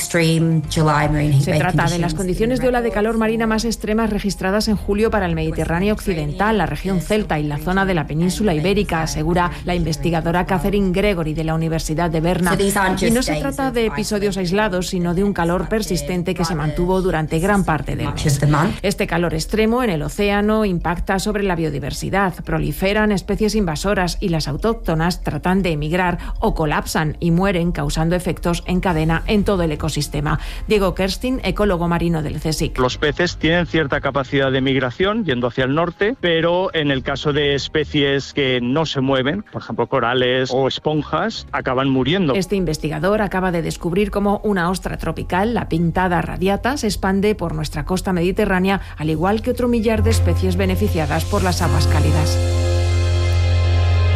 S28: trata de las condiciones de ola de calor marina más extremas registradas en julio para el Mediterráneo occidental, la región celta y la zona de la península ibérica, asegura la investigadora Catherine Gregory de la Universidad de Berna. Y no se trata de episodios aislados, sino de un calor persistente que se mantuvo durante gran parte del mes. Este calor extremo en el océano impacta sobre la biodiversidad, proliferan especies invasoras y las autóctonas tratan de emigrar o colapsan y mueren, causando efectos en cadena en todo el ecosistema. Diego Kerstin, ecólogo marino del CSIC.
S33: Los peces tienen cierta capacidad de migración yendo hacia el norte, pero en el caso de especies que no se mueven, por ejemplo corales o esponjas, acaban muriendo.
S28: Este investigador acaba de descubrir cómo una ostra tropical, la pintada radiata, se expande por nuestra costa mediterránea, al igual que otro millar de especies beneficiadas por las aguas cálidas.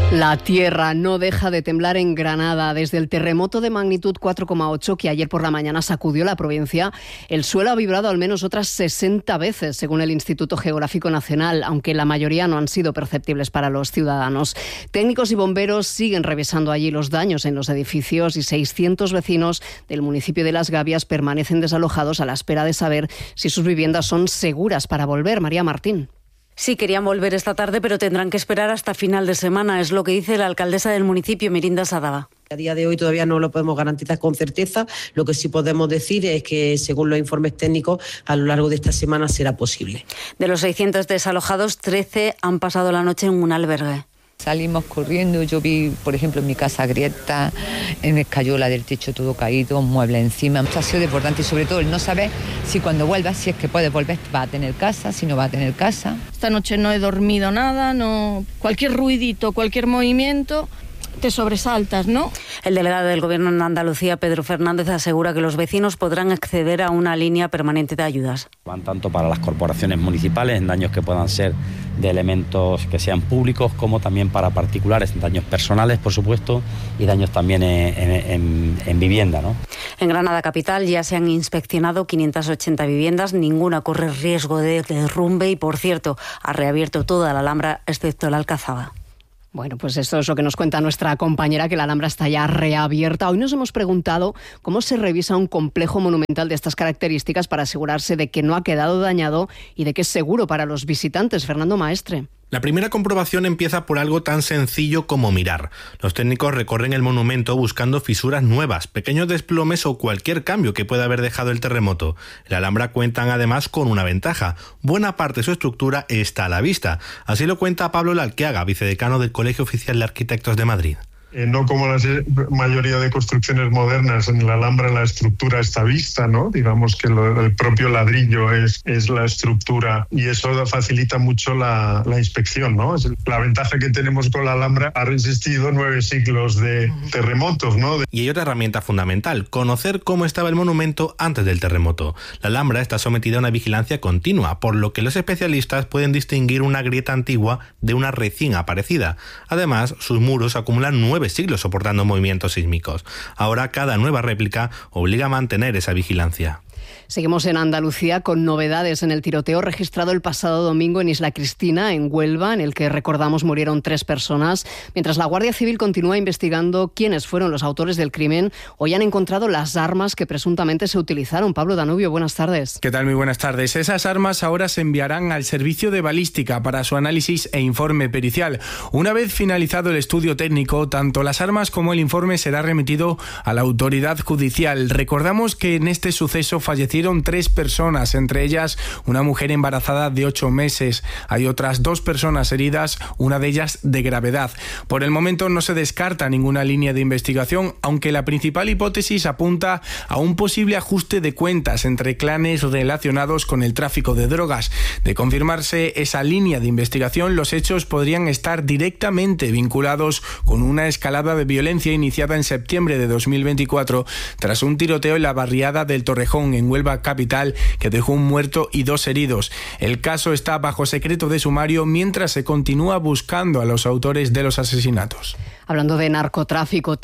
S10: La tierra no deja de temblar en Granada. Desde el terremoto de magnitud 4,8 que ayer por la mañana sacudió la provincia, el suelo ha vibrado al menos otras 60 veces, según el Instituto Geográfico Nacional, aunque la mayoría no han sido perceptibles para los ciudadanos. Técnicos y bomberos siguen revisando allí los daños en los edificios y 600 vecinos del municipio de Las Gavias permanecen desalojados a la espera de saber si sus viviendas son seguras para volver. María Martín.
S2: Sí, querían volver esta tarde, pero tendrán que esperar hasta final de semana, es lo que dice la alcaldesa del municipio, Mirinda Sadaba.
S8: A día de hoy todavía no lo podemos garantizar con certeza. Lo que sí podemos decir es que, según los informes técnicos, a lo largo de esta semana será posible.
S2: De los 600 desalojados, 13 han pasado la noche en un albergue.
S11: Salimos corriendo, yo vi, por ejemplo, en mi casa grietas, en el escayola del techo todo caído, muebles encima. Ha sido importante y sobre todo el no saber si cuando vuelvas, si es que puedes volver, va a tener casa, si no va a tener casa.
S12: Esta noche no he dormido nada, cualquier ruidito, cualquier movimiento, te sobresaltas, ¿no?
S2: El delegado del Gobierno en Andalucía, Pedro Fernández, asegura que los vecinos podrán acceder a una línea permanente de ayudas.
S13: Van tanto para las corporaciones municipales, en daños que puedan ser de elementos que sean públicos, como también para particulares, en daños personales, por supuesto, y daños también en vivienda, ¿no?
S2: En Granada capital ya se han inspeccionado 580 viviendas, ninguna corre riesgo de derrumbe y, por cierto, ha reabierto toda la Alhambra, excepto la Alcazaba.
S10: Bueno, pues esto es lo que nos cuenta nuestra compañera, que la Alhambra está ya reabierta. Hoy nos hemos preguntado cómo se revisa un complejo monumental de estas características para asegurarse de que no ha quedado dañado y de que es seguro para los visitantes. Fernando Maestre.
S15: La primera comprobación empieza por algo tan sencillo como mirar. Los técnicos recorren el monumento buscando fisuras nuevas, pequeños desplomes o cualquier cambio que pueda haber dejado el terremoto. En la Alhambra cuentan además con una ventaja. Buena parte de su estructura está a la vista. Así lo cuenta Pablo Lalqueaga, vicedecano del Colegio Oficial de Arquitectos de Madrid.
S16: No como la mayoría de construcciones modernas, en la Alhambra la estructura está vista, ¿no? Digamos que el propio ladrillo es la estructura y eso facilita mucho la inspección, ¿no? La ventaja que tenemos con la Alhambra: ha resistido 9 siglos de terremotos, ¿no?
S15: Y hay otra herramienta fundamental: conocer cómo estaba el monumento antes del terremoto. La Alhambra está sometida a una vigilancia continua, por lo que los especialistas pueden distinguir una grieta antigua de una recién aparecida. Además, sus muros acumulan 9 siglos soportando movimientos sísmicos. Ahora cada nueva réplica obliga a mantener esa vigilancia.
S10: Seguimos en Andalucía con novedades en el tiroteo registrado el pasado domingo en Isla Cristina, en Huelva, en el que, recordamos, murieron 3 personas. Mientras la Guardia Civil continúa investigando quiénes fueron los autores del crimen, hoy han encontrado las armas que presuntamente se utilizaron. Pablo Danubio, buenas tardes.
S17: ¿Qué tal? Muy buenas tardes. Esas armas ahora se enviarán al servicio de balística para su análisis e informe pericial. Una vez finalizado el estudio técnico, tanto las armas como el informe será remitido a la autoridad judicial. Recordamos que en este suceso fallecieron 3 personas, entre ellas una mujer embarazada de 8 meses. Hay otras 2 personas heridas, una de ellas de gravedad. Por el momento no se descarta ninguna línea de investigación, aunque la principal hipótesis apunta a un posible ajuste de cuentas entre clanes relacionados con el tráfico de drogas. De confirmarse esa línea de investigación, los hechos podrían estar directamente vinculados con una escalada de violencia iniciada en septiembre de 2024 tras un tiroteo en la barriada del Torrejón, en Huelva capital, que dejó un muerto y 2 heridos. El caso está bajo secreto de sumario mientras se continúa buscando a los autores de los asesinatos.
S10: Hablando de narcotráfico,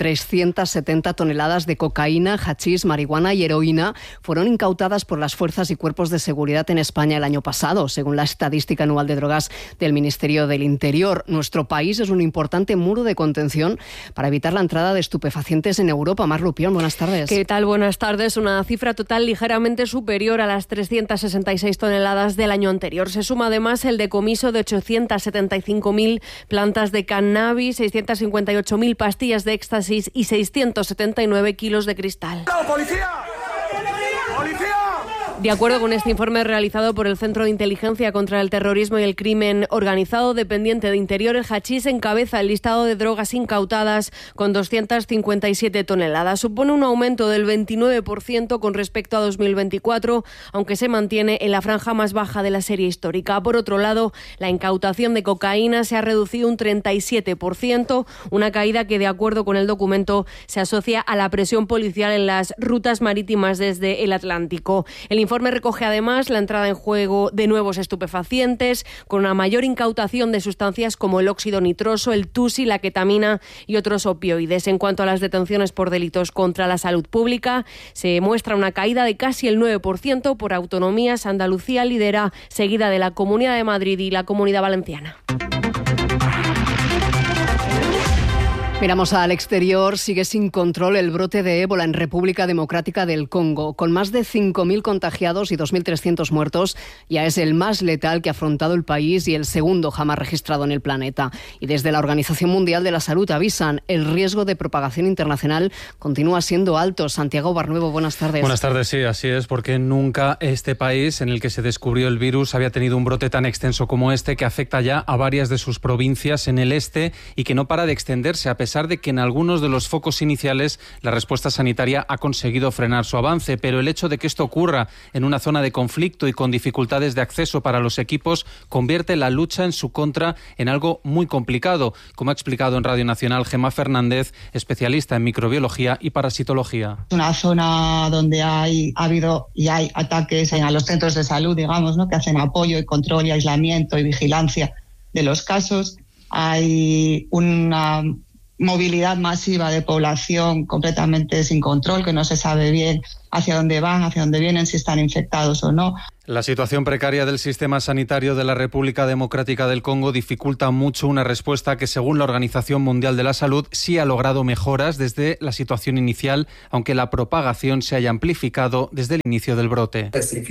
S10: 370 toneladas de cocaína, hachís, marihuana y heroína fueron incautadas por las fuerzas y cuerpos de seguridad en España el año pasado, según la estadística anual de drogas del Ministerio del Interior. Nuestro país es un importante muro de contención para evitar la entrada de estupefacientes en Europa. Mar Lupión, buenas tardes.
S18: ¿Qué tal? Buenas tardes. Una cifra total ligeramente superior a las 366 toneladas del año anterior. Se suma además el decomiso de 875.000 plantas de cannabis, 658.000 pastillas de éxtasis y 679 kilos de cristal.
S29: ¡Policía! ¡Policía!
S18: De acuerdo con este informe realizado por el Centro de Inteligencia contra el Terrorismo y el Crimen Organizado, dependiente de Interior, el hachís encabeza el listado de drogas incautadas con 257 toneladas. Supone un aumento del 29% con respecto a 2024, aunque se mantiene en la franja más baja de la serie histórica. Por otro lado, la incautación de cocaína se ha reducido un 37%, una caída que, de acuerdo con el documento, se asocia a la presión policial en las rutas marítimas desde el Atlántico. El informe informe recoge además la entrada en juego de nuevos estupefacientes, con una mayor incautación de sustancias como el óxido nitroso, el tusi, la ketamina y otros opioides. En cuanto a las detenciones por delitos contra la salud pública, se muestra una caída de casi el 9% por autonomías. Andalucía lidera, seguida de la Comunidad de Madrid y la Comunidad Valenciana.
S10: Miramos al exterior. Sigue sin control el brote de ébola en República Democrática del Congo. Con más de 5.000 contagiados y 2.300 muertos, ya es el más letal que ha afrontado el país y el segundo jamás registrado en el planeta. Y desde la Organización Mundial de la Salud avisan, el riesgo de propagación internacional continúa siendo alto. Santiago Barnuevo, buenas tardes.
S3: Buenas tardes, sí, así es, porque nunca este país en el que se descubrió el virus había tenido un brote tan extenso como este, que afecta ya a varias de sus provincias en el este y que no para de extenderse, a pesar de que en algunos de los focos iniciales la respuesta sanitaria ha conseguido frenar su avance, pero el hecho de que esto ocurra en una zona de conflicto y con dificultades de acceso para los equipos convierte la lucha en su contra en algo muy complicado, como ha explicado en Radio Nacional Gemma Fernández, especialista en microbiología y parasitología.
S4: Una zona donde ha habido y hay ataques a los centros de salud, digamos, ¿no?, que hacen apoyo y control y aislamiento y vigilancia de los casos. Hay una movilidad masiva de población completamente sin control, que no se sabe bien hacia dónde van, hacia dónde vienen, si están infectados o no.
S3: La situación precaria del sistema sanitario de la República Democrática del Congo dificulta mucho una respuesta que, según la Organización Mundial de la Salud, sí ha logrado mejoras desde la situación inicial, aunque la propagación se haya amplificado desde el inicio del brote.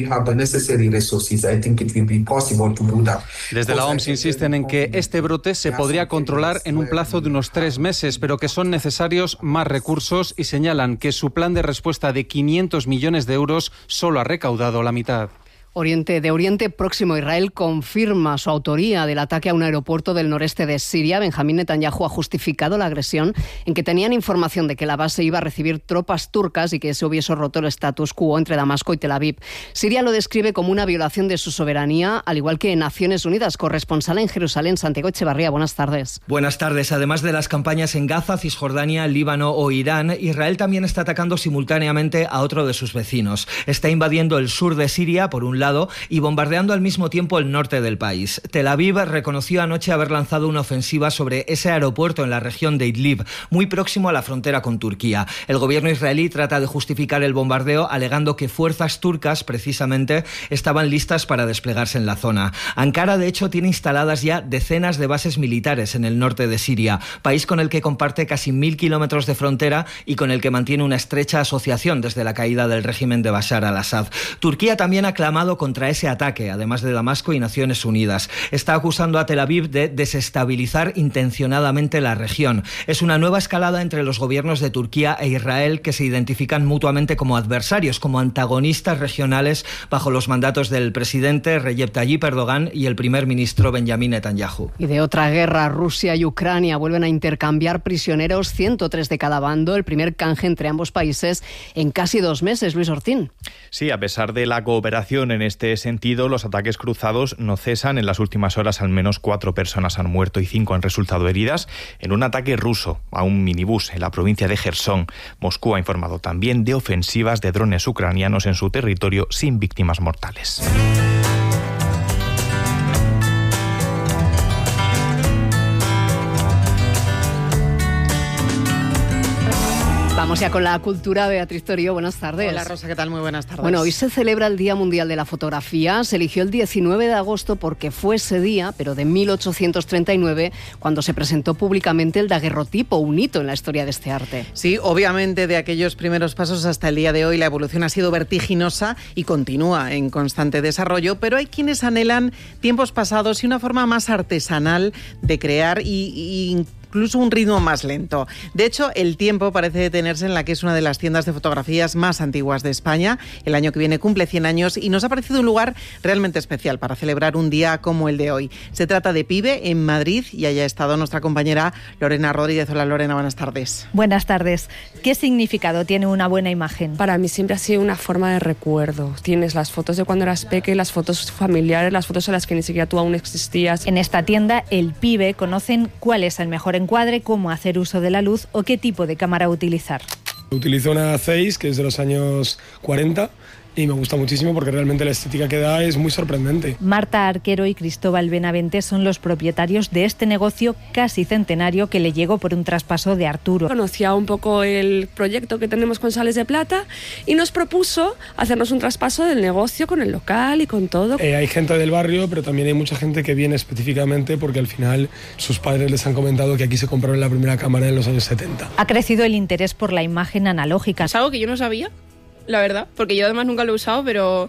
S3: Desde la OMS insisten en que este brote se podría controlar en un plazo de unos 3 meses, pero que son necesarios más recursos y señalan que su plan de respuesta de 500 millones de euros solo ha recaudado la mitad.
S10: De Oriente Próximo, Israel confirma su autoría del ataque a un aeropuerto del noreste de Siria. Benjamín Netanyahu ha justificado la agresión en que tenían información de que la base iba a recibir tropas turcas y que se hubiese roto el status quo entre Damasco y Tel Aviv. Siria lo describe como una violación de su soberanía, al igual que Naciones Unidas. Corresponsal en Jerusalén, Santiago Echevarría, buenas tardes.
S5: Buenas tardes. Además de las campañas en Gaza, Cisjordania, Líbano o Irán, Israel también está atacando simultáneamente a otro de sus vecinos. Está invadiendo el sur de Siria, por un lado, y bombardeando al mismo tiempo el norte del país. Tel Aviv reconoció anoche haber lanzado una ofensiva sobre ese aeropuerto en la región de Idlib, muy próximo a la frontera con Turquía. El gobierno israelí trata de justificar el bombardeo alegando que fuerzas turcas, precisamente, estaban listas para desplegarse en la zona. Ankara, de hecho, tiene instaladas ya decenas de bases militares en el norte de Siria, país con el que comparte casi 1.000 kilómetros de frontera y con el que mantiene una estrecha asociación desde la caída del régimen de Bashar al-Assad. Turquía también ha clamado contra ese ataque, además de Damasco y Naciones Unidas. Está acusando a Tel Aviv de desestabilizar intencionadamente la región. Es una nueva escalada entre los gobiernos de Turquía e Israel, que se identifican mutuamente como adversarios, como antagonistas regionales bajo los mandatos del presidente Recep Tayyip Erdogan y el primer ministro Benjamin Netanyahu.
S10: Y de otra guerra, Rusia y Ucrania vuelven a intercambiar prisioneros, 103 de cada bando, el primer canje entre ambos países en casi 2 meses. Luis Ortín.
S6: Sí, a pesar de la cooperación en este sentido, los ataques cruzados no cesan. En las últimas horas al menos 4 personas han muerto y 5 han resultado heridas en un ataque ruso a un minibús en la provincia de Jersón. Moscú ha informado también de ofensivas de drones ucranianos en su territorio sin víctimas mortales.
S10: Vamos ya con la cultura. Beatriz Torío, buenas tardes.
S7: Hola Rosa, ¿qué tal? Muy buenas tardes.
S10: Bueno, hoy se celebra el Día Mundial de la Fotografía. Se eligió el 19 de agosto porque fue ese día, pero de 1839, cuando se presentó públicamente el daguerrotipo, un hito en la historia de este arte.
S7: Sí, obviamente de aquellos primeros pasos hasta el día de hoy la evolución ha sido vertiginosa y continúa en constante desarrollo, pero hay quienes anhelan tiempos pasados y una forma más artesanal de crear y incluso un ritmo más lento. De hecho, el tiempo parece detenerse en la que es una de las tiendas de fotografías más antiguas de España. El año que viene cumple 100 años y nos ha parecido un lugar realmente especial para celebrar un día como el de hoy. Se trata de Pibe, en Madrid, y allá ha estado nuestra compañera Lorena Rodríguez. Hola Lorena, buenas tardes.
S14: Buenas tardes. ¿Qué significado tiene una buena imagen?
S19: Para mí siempre ha sido una forma de recuerdo. Tienes las fotos de cuando eras peque, las fotos familiares, las fotos en las que ni siquiera tú aún existías.
S14: En esta tienda, El Pibe, conocen cuál es el mejor encuadre, cómo hacer uso de la luz o qué tipo de cámara utilizar.
S20: Utilizo una 6, que es de los años 40,
S1: y me gusta muchísimo porque realmente la estética que da es muy sorprendente.
S14: Marta Arquero y Cristóbal Benavente son los propietarios de este negocio casi centenario que le llegó por un traspaso de Arturo.
S19: Conocía un poco el proyecto que tenemos con Sales de Plata y nos propuso hacernos un traspaso del negocio con el local y con todo.
S1: Hay gente del barrio, pero también hay mucha gente que viene específicamente porque al final sus padres les han comentado que aquí se compraron la primera cámara en los años 70.
S14: Ha crecido el interés por la imagen analógica.
S9: Es algo que yo no sabía, la verdad, porque yo además nunca lo he usado, pero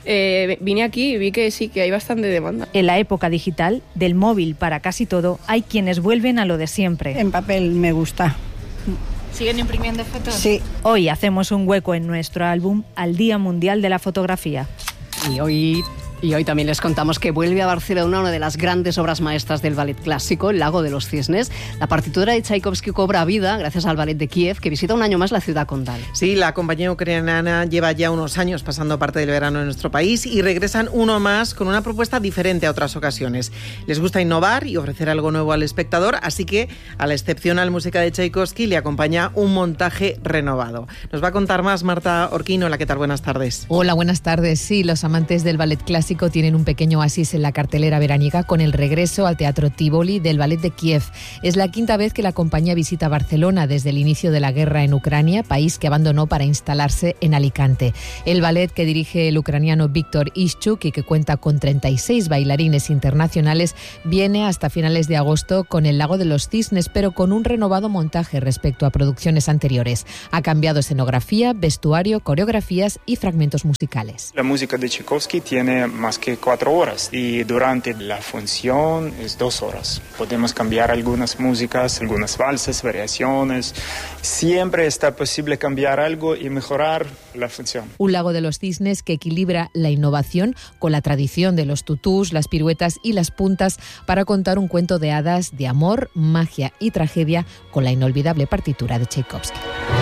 S9: vine aquí y vi que sí, que hay bastante demanda.
S14: En la época digital, del móvil para casi todo, hay quienes vuelven a lo de siempre.
S20: En papel me gusta.
S14: ¿Siguen imprimiendo fotos?
S20: Sí.
S14: Hoy hacemos un hueco en nuestro álbum al Día Mundial de la Fotografía.
S10: Y hoy también les contamos que vuelve a Barcelona una de las grandes obras maestras del ballet clásico, El Lago de los Cisnes. La partitura de Tchaikovsky cobra vida gracias al ballet de Kiev, que visita un año más la ciudad condal.
S7: Sí, la compañía ucraniana lleva ya unos años pasando parte del verano en nuestro país y regresan uno más con una propuesta diferente a otras ocasiones. Les gusta innovar y ofrecer algo nuevo al espectador, así que a la excepcional música de Tchaikovsky le acompaña un montaje renovado. Nos va a contar más Marta Orquino. Hola, ¿qué tal? Buenas tardes.
S21: Hola, buenas tardes. Sí, los amantes del ballet clásico tienen un pequeño oasis en la cartelera veraniega con el regreso al Teatro Tívoli del Ballet de Kiev. Es la quinta vez que la compañía visita Barcelona desde el inicio de la guerra en Ucrania, país que abandonó para instalarse en Alicante. El ballet, que dirige el ucraniano Víctor Ischuk y que cuenta con 36 bailarines internacionales, viene hasta finales de agosto con El Lago de los Cisnes, pero con un renovado montaje respecto a producciones anteriores. Ha cambiado escenografía, vestuario, coreografías y fragmentos musicales.
S22: La música de Tchaikovsky tiene más que 4 horas y durante la función es 2 horas. Podemos cambiar algunas músicas, algunas valses, variaciones. Siempre está posible cambiar algo y mejorar la función.
S21: Un Lago de los Cisnes que equilibra la innovación con la tradición de los tutús, las piruetas y las puntas para contar un cuento de hadas de amor, magia y tragedia con la inolvidable partitura de Tchaikovsky.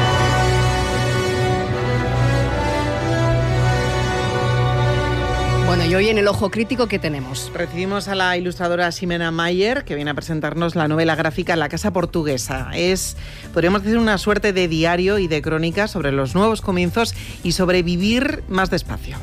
S10: Bueno, y hoy en el Ojo Crítico, ¿qué tenemos?
S7: Recibimos a la ilustradora Ximena Mayer, que viene a presentarnos la novela gráfica La Casa Portuguesa. Es, podríamos decir, una suerte de diario y de crónica sobre los nuevos comienzos y sobre vivir más despacio.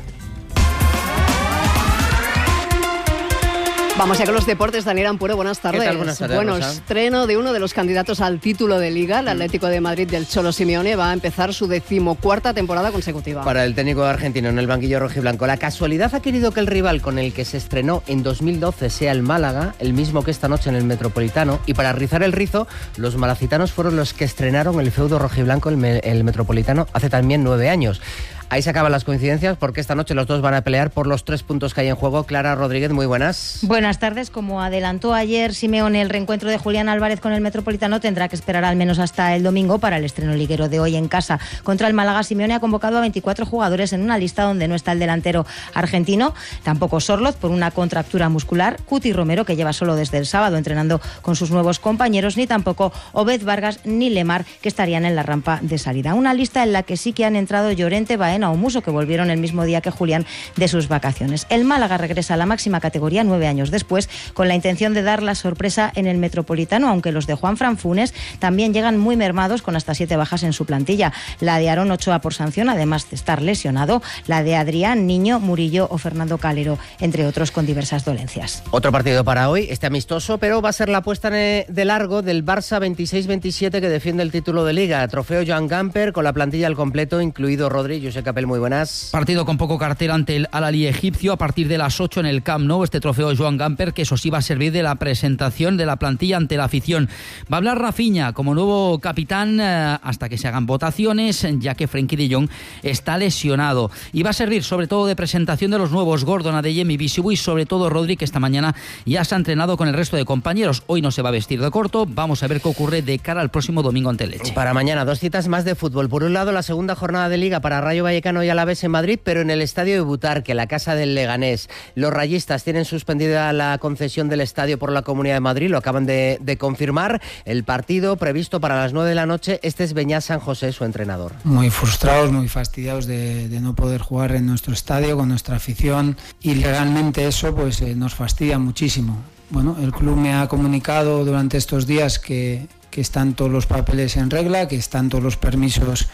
S10: Vamos ya con los deportes. Daniel Ampuero, buenas tardes.
S23: ¿Qué tal? Buenas tardes,
S10: Bueno,
S23: Rosa.
S10: estreno de uno de los candidatos al título de Liga. El Atlético de Madrid del Cholo Simeone va a empezar su 14ª temporada consecutiva.
S23: Para el técnico argentino en el banquillo rojiblanco, la casualidad ha querido que el rival con el que se estrenó en 2012 sea el Málaga, el mismo que esta noche en el Metropolitano, y para rizar el rizo, los malacitanos fueron los que estrenaron el feudo rojiblanco el Metropolitano hace también 9 años. Ahí se acaban las coincidencias porque esta noche los dos van a pelear por los 3 puntos que hay en juego. Clara Rodríguez, muy buenas.
S24: Buenas tardes. Como adelantó ayer Simeone, el reencuentro de Julián Álvarez con el Metropolitano tendrá que esperar al menos hasta el domingo para el estreno liguero de hoy en casa. Contra el Málaga, Simeone ha convocado a 24 jugadores en una lista donde no está el delantero argentino, tampoco Sorloz por una contractura muscular, Cuti Romero, que lleva solo desde el sábado entrenando con sus nuevos compañeros, ni tampoco Obed Vargas ni Lemar, que estarían en la rampa de salida. Una lista en la que sí que han entrado Llorente, Baena o Muso, que volvieron el mismo día que Julián de sus vacaciones. El Málaga regresa a la máxima categoría 9 años después, con la intención de dar la sorpresa en el Metropolitano, aunque los de Juanfran Funes también llegan muy mermados, con hasta 7 bajas en su plantilla. La de Aarón Ochoa por sanción, además de estar lesionado, la de Adrián, Niño, Murillo o Fernando Calero, entre otros, con diversas dolencias.
S23: Otro partido para hoy, este amistoso, pero va a ser la puesta de largo del Barça 26-27 que defiende el título de Liga. Trofeo Joan Gamper con la plantilla al completo, incluido Rodri. José Capel, muy buenas.
S25: Partido con poco cartel ante el Al-Ahly egipcio a partir de las 8 en el Camp Nou. Este trofeo Joan Gamper, que eso sí va a servir de la presentación de la plantilla ante la afición. Va a hablar Rafinha como nuevo capitán hasta que se hagan votaciones, ya que Frenkie de Jong está lesionado. Y va a servir sobre todo de presentación de los nuevos Gordon, Adeyemi, Bisibu y sobre todo Rodri, que esta mañana ya se ha entrenado con el resto de compañeros. Hoy no se va a vestir de corto. Vamos a ver qué ocurre de cara al próximo domingo ante el Elche.
S23: Para mañana, 2 citas más de fútbol. Por un lado, la segunda jornada de Liga para Rayo Vallecano y Alavés en Madrid, pero en el estadio de Butarque, la casa del Leganés. Los rayistas tienen suspendida la concesión del estadio por la Comunidad de Madrid, lo acaban de confirmar. El partido previsto para las 9 de la noche, este es Beñat San José, su entrenador.
S26: Muy frustrados, muy fastidiados de no poder jugar en nuestro estadio con nuestra afición, y legalmente eso pues nos fastidia muchísimo. Bueno, el club me ha comunicado durante estos días que están todos los papeles en regla, que están todos los permisos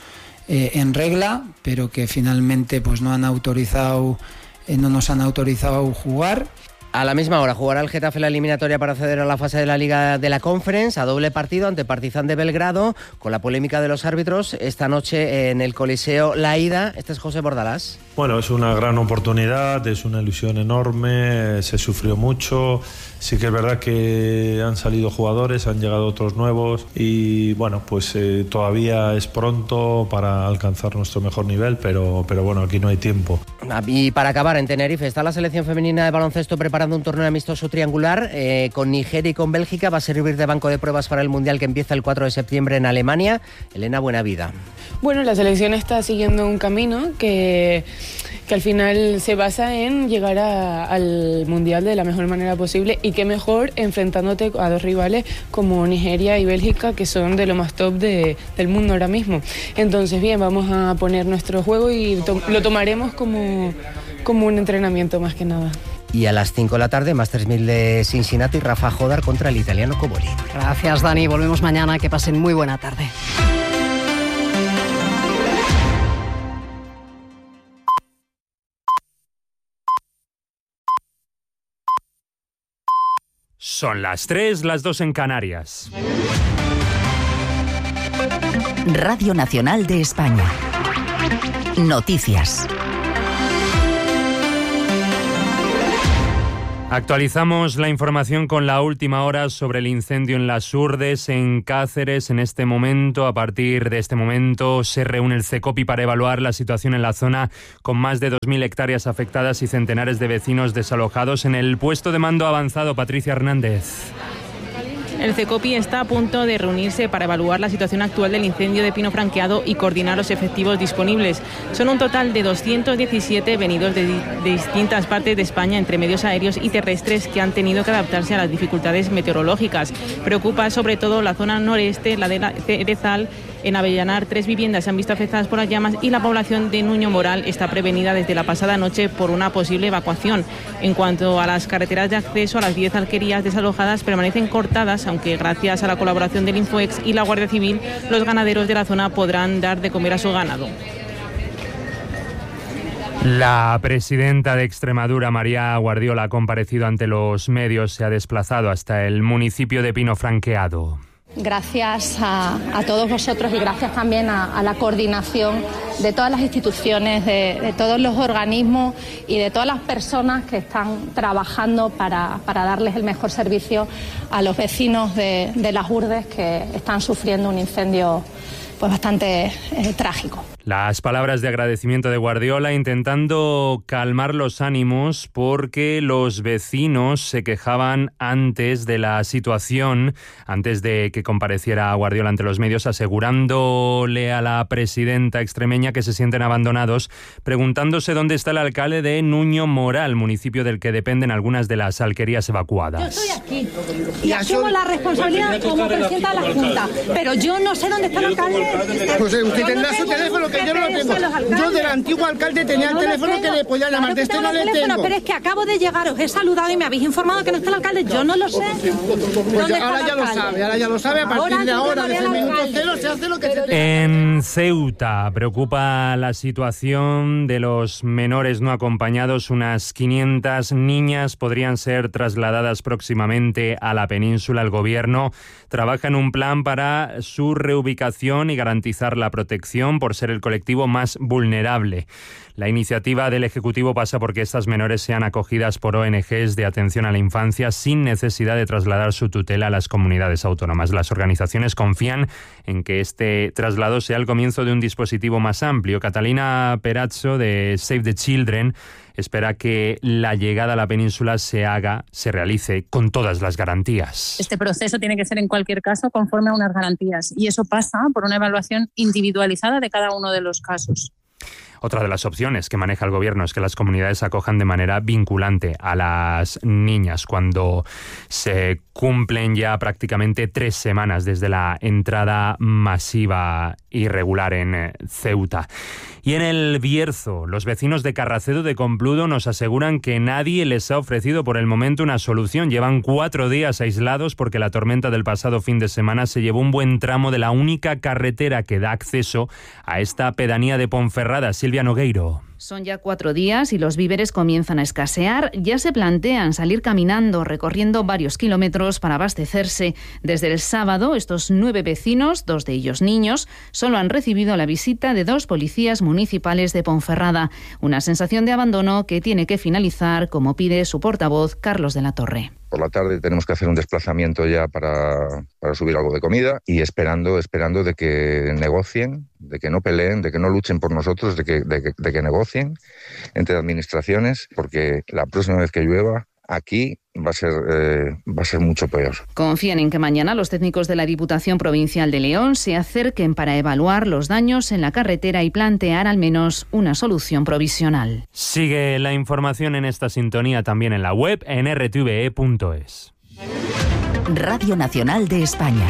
S26: en regla, pero que finalmente pues no nos han autorizado jugar.
S23: A la misma hora jugará el Getafe la eliminatoria para acceder a la fase de la Liga de la Conference a doble partido ante Partizan de Belgrado, con la polémica de los árbitros esta noche en el Coliseo La Ida. Este es José Bordalás.
S2: Bueno, es una gran oportunidad, es una ilusión enorme, se sufrió mucho. Sí que es verdad que han salido jugadores, han llegado otros nuevos y bueno, pues todavía es pronto para alcanzar nuestro mejor nivel, pero bueno, aquí no hay tiempo.
S23: Y para acabar, en Tenerife está la selección femenina de baloncesto preparando un torneo amistoso triangular con Nigeria y con Bélgica. Va a servir de banco de pruebas para el Mundial que empieza el 4 de septiembre en Alemania. Elena Buenavida.
S8: Bueno, la selección está siguiendo un camino que al final se basa en llegar al Mundial de la mejor manera posible, y qué mejor enfrentándote a dos rivales como Nigeria y Bélgica, que son de lo más top del mundo ahora mismo. Entonces, bien, vamos a poner nuestro juego y lo tomaremos como un entrenamiento más que nada.
S23: Y a las 5 de la tarde, Masters 1000 de Cincinnati, Rafa Jodar contra el italiano Coboli.
S10: Gracias, Dani. Volvemos mañana. Que pasen muy buena tarde.
S11: Son las 3, las 2 en Canarias.
S12: Radio Nacional de España. Noticias.
S11: Actualizamos la información con la última hora sobre el incendio en Las Hurdes, en Cáceres. En este momento, a partir de este momento, se reúne el CECOPI para evaluar la situación en la zona, con más de 2.000 hectáreas afectadas y centenares de vecinos desalojados. En el puesto de mando avanzado, Patricia Hernández.
S13: El CECOPI está a punto de reunirse para evaluar la situación actual del incendio de pino franqueado y coordinar los efectivos disponibles. Son un total de 217 venidos de distintas partes de España, entre medios aéreos y terrestres, que han tenido que adaptarse a las dificultades meteorológicas. Preocupa sobre todo la zona noreste, la de Cerezal. En Avellanar, 3 viviendas se han visto afectadas por las llamas y la población de Nuño Moral está prevenida desde la pasada noche por una posible evacuación. En cuanto a las carreteras de acceso a las 10 alquerías desalojadas, permanecen cortadas, aunque gracias a la colaboración del Infoex y la Guardia Civil, los ganaderos de la zona podrán dar de comer a su ganado.
S11: La presidenta de Extremadura, María Guardiola, ha comparecido ante los medios. Se ha desplazado hasta el municipio de Pino Franqueado.
S16: Gracias a todos vosotros y gracias también a la coordinación de todas las instituciones, de todos los organismos y de todas las personas que están trabajando para darles el mejor servicio a los vecinos de Las Hurdes, que están sufriendo un incendio pues bastante trágico.
S11: Las palabras de agradecimiento de Guardiola, intentando calmar los ánimos, porque los vecinos se quejaban antes de la situación, antes de que compareciera Guardiola ante los medios, asegurándole a la presidenta extremeña que se sienten abandonados, preguntándose dónde está el alcalde de Nuño Moral, municipio del que dependen algunas de las alquerías evacuadas.
S20: Yo estoy aquí y asumo la responsabilidad como presidenta de la Junta, pero yo no sé dónde está el alcalde.
S27: Pues usted tendrá su teléfono, que yo no lo tengo. Yo del antiguo alcalde tenía el teléfono que le podía llamar, de este no le tengo.
S20: Pero es que acabo de llegar, os he saludado y me habéis informado que no está el alcalde, yo no lo sé.
S27: Pues ahora ya lo sabe, a partir de ahora, desde el minuto cero, se hace lo que se tenga.
S11: En Ceuta preocupa la situación de los menores no acompañados. Unas 500 niñas podrían ser trasladadas próximamente a la península. El gobierno trabaja en un plan para su reubicación y garantizar la protección por ser el colectivo más vulnerable. La iniciativa del Ejecutivo pasa porque estas menores sean acogidas por ONGs de atención a la infancia sin necesidad de trasladar su tutela a las comunidades autónomas. Las organizaciones confían en que este traslado sea el comienzo de un dispositivo más amplio. Catalina Perazzo, de Save the Children, espera que la llegada a la península se realice con todas las garantías.
S28: Este proceso tiene que ser en cualquier caso conforme a unas garantías, y eso pasa por una evaluación individualizada de cada uno de los casos.
S11: Otra de las opciones que maneja el gobierno es que las comunidades acojan de manera vinculante a las niñas cuando se cumplen ya prácticamente 3 semanas desde la entrada masiva irregular en Ceuta. Y en el Bierzo, los vecinos de Carracedo de Compludo nos aseguran que nadie les ha ofrecido por el momento una solución. Llevan 4 días aislados porque la tormenta del pasado fin de semana se llevó un buen tramo de la única carretera que da acceso a esta pedanía de Ponferrada. Silvia Nogueiro.
S3: Son ya 4 días y los víveres comienzan a escasear. Ya se plantean salir caminando, recorriendo varios kilómetros para abastecerse. Desde el sábado, estos 9 vecinos, 2 de ellos niños, solo han recibido la visita de 2 policías municipales de Ponferrada. Una sensación de abandono que tiene que finalizar, como pide su portavoz, Carlos de la Torre.
S4: Por la tarde tenemos que hacer un desplazamiento ya para subir algo de comida y esperando de que negocien, de que no peleen, de que no luchen por nosotros, de que negocien entre administraciones, porque la próxima vez que llueva aquí va a ser mucho peor.
S3: Confían en que mañana los técnicos de la Diputación Provincial de León se acerquen para evaluar los daños en la carretera y plantear al menos una solución provisional.
S11: Sigue la información en esta sintonía también en la web en rtve.es.
S12: Radio Nacional de España.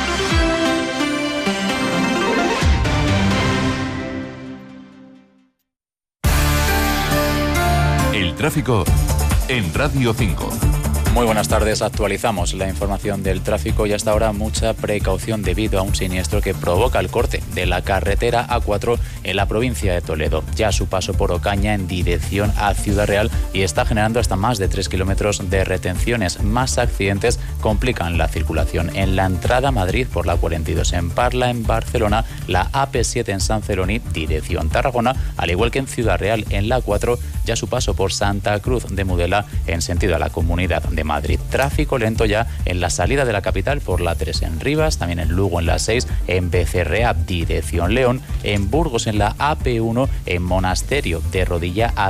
S5: El tráfico en Radio 5.
S6: Muy buenas tardes, actualizamos la información del tráfico y hasta ahora mucha precaución debido a un siniestro que provoca el corte de la carretera A4 en la provincia de Toledo, ya a su paso por Ocaña en dirección a Ciudad Real y está generando hasta más de 3 kilómetros de retenciones. Más accidentes complican la circulación en la entrada a Madrid por la 42 en Parla, en Barcelona, la AP7 en San Celoni, dirección Tarragona, al igual que en Ciudad Real en la A4, ya a su paso por Santa Cruz de Mudela en sentido a la Comunidad de Madrid. Tráfico lento ya en la salida de la capital por la 3 en Rivas, también en Lugo en la 6, en Becerrea dirección León, en Burgos en la AP1, en Monasterio de Rodilla a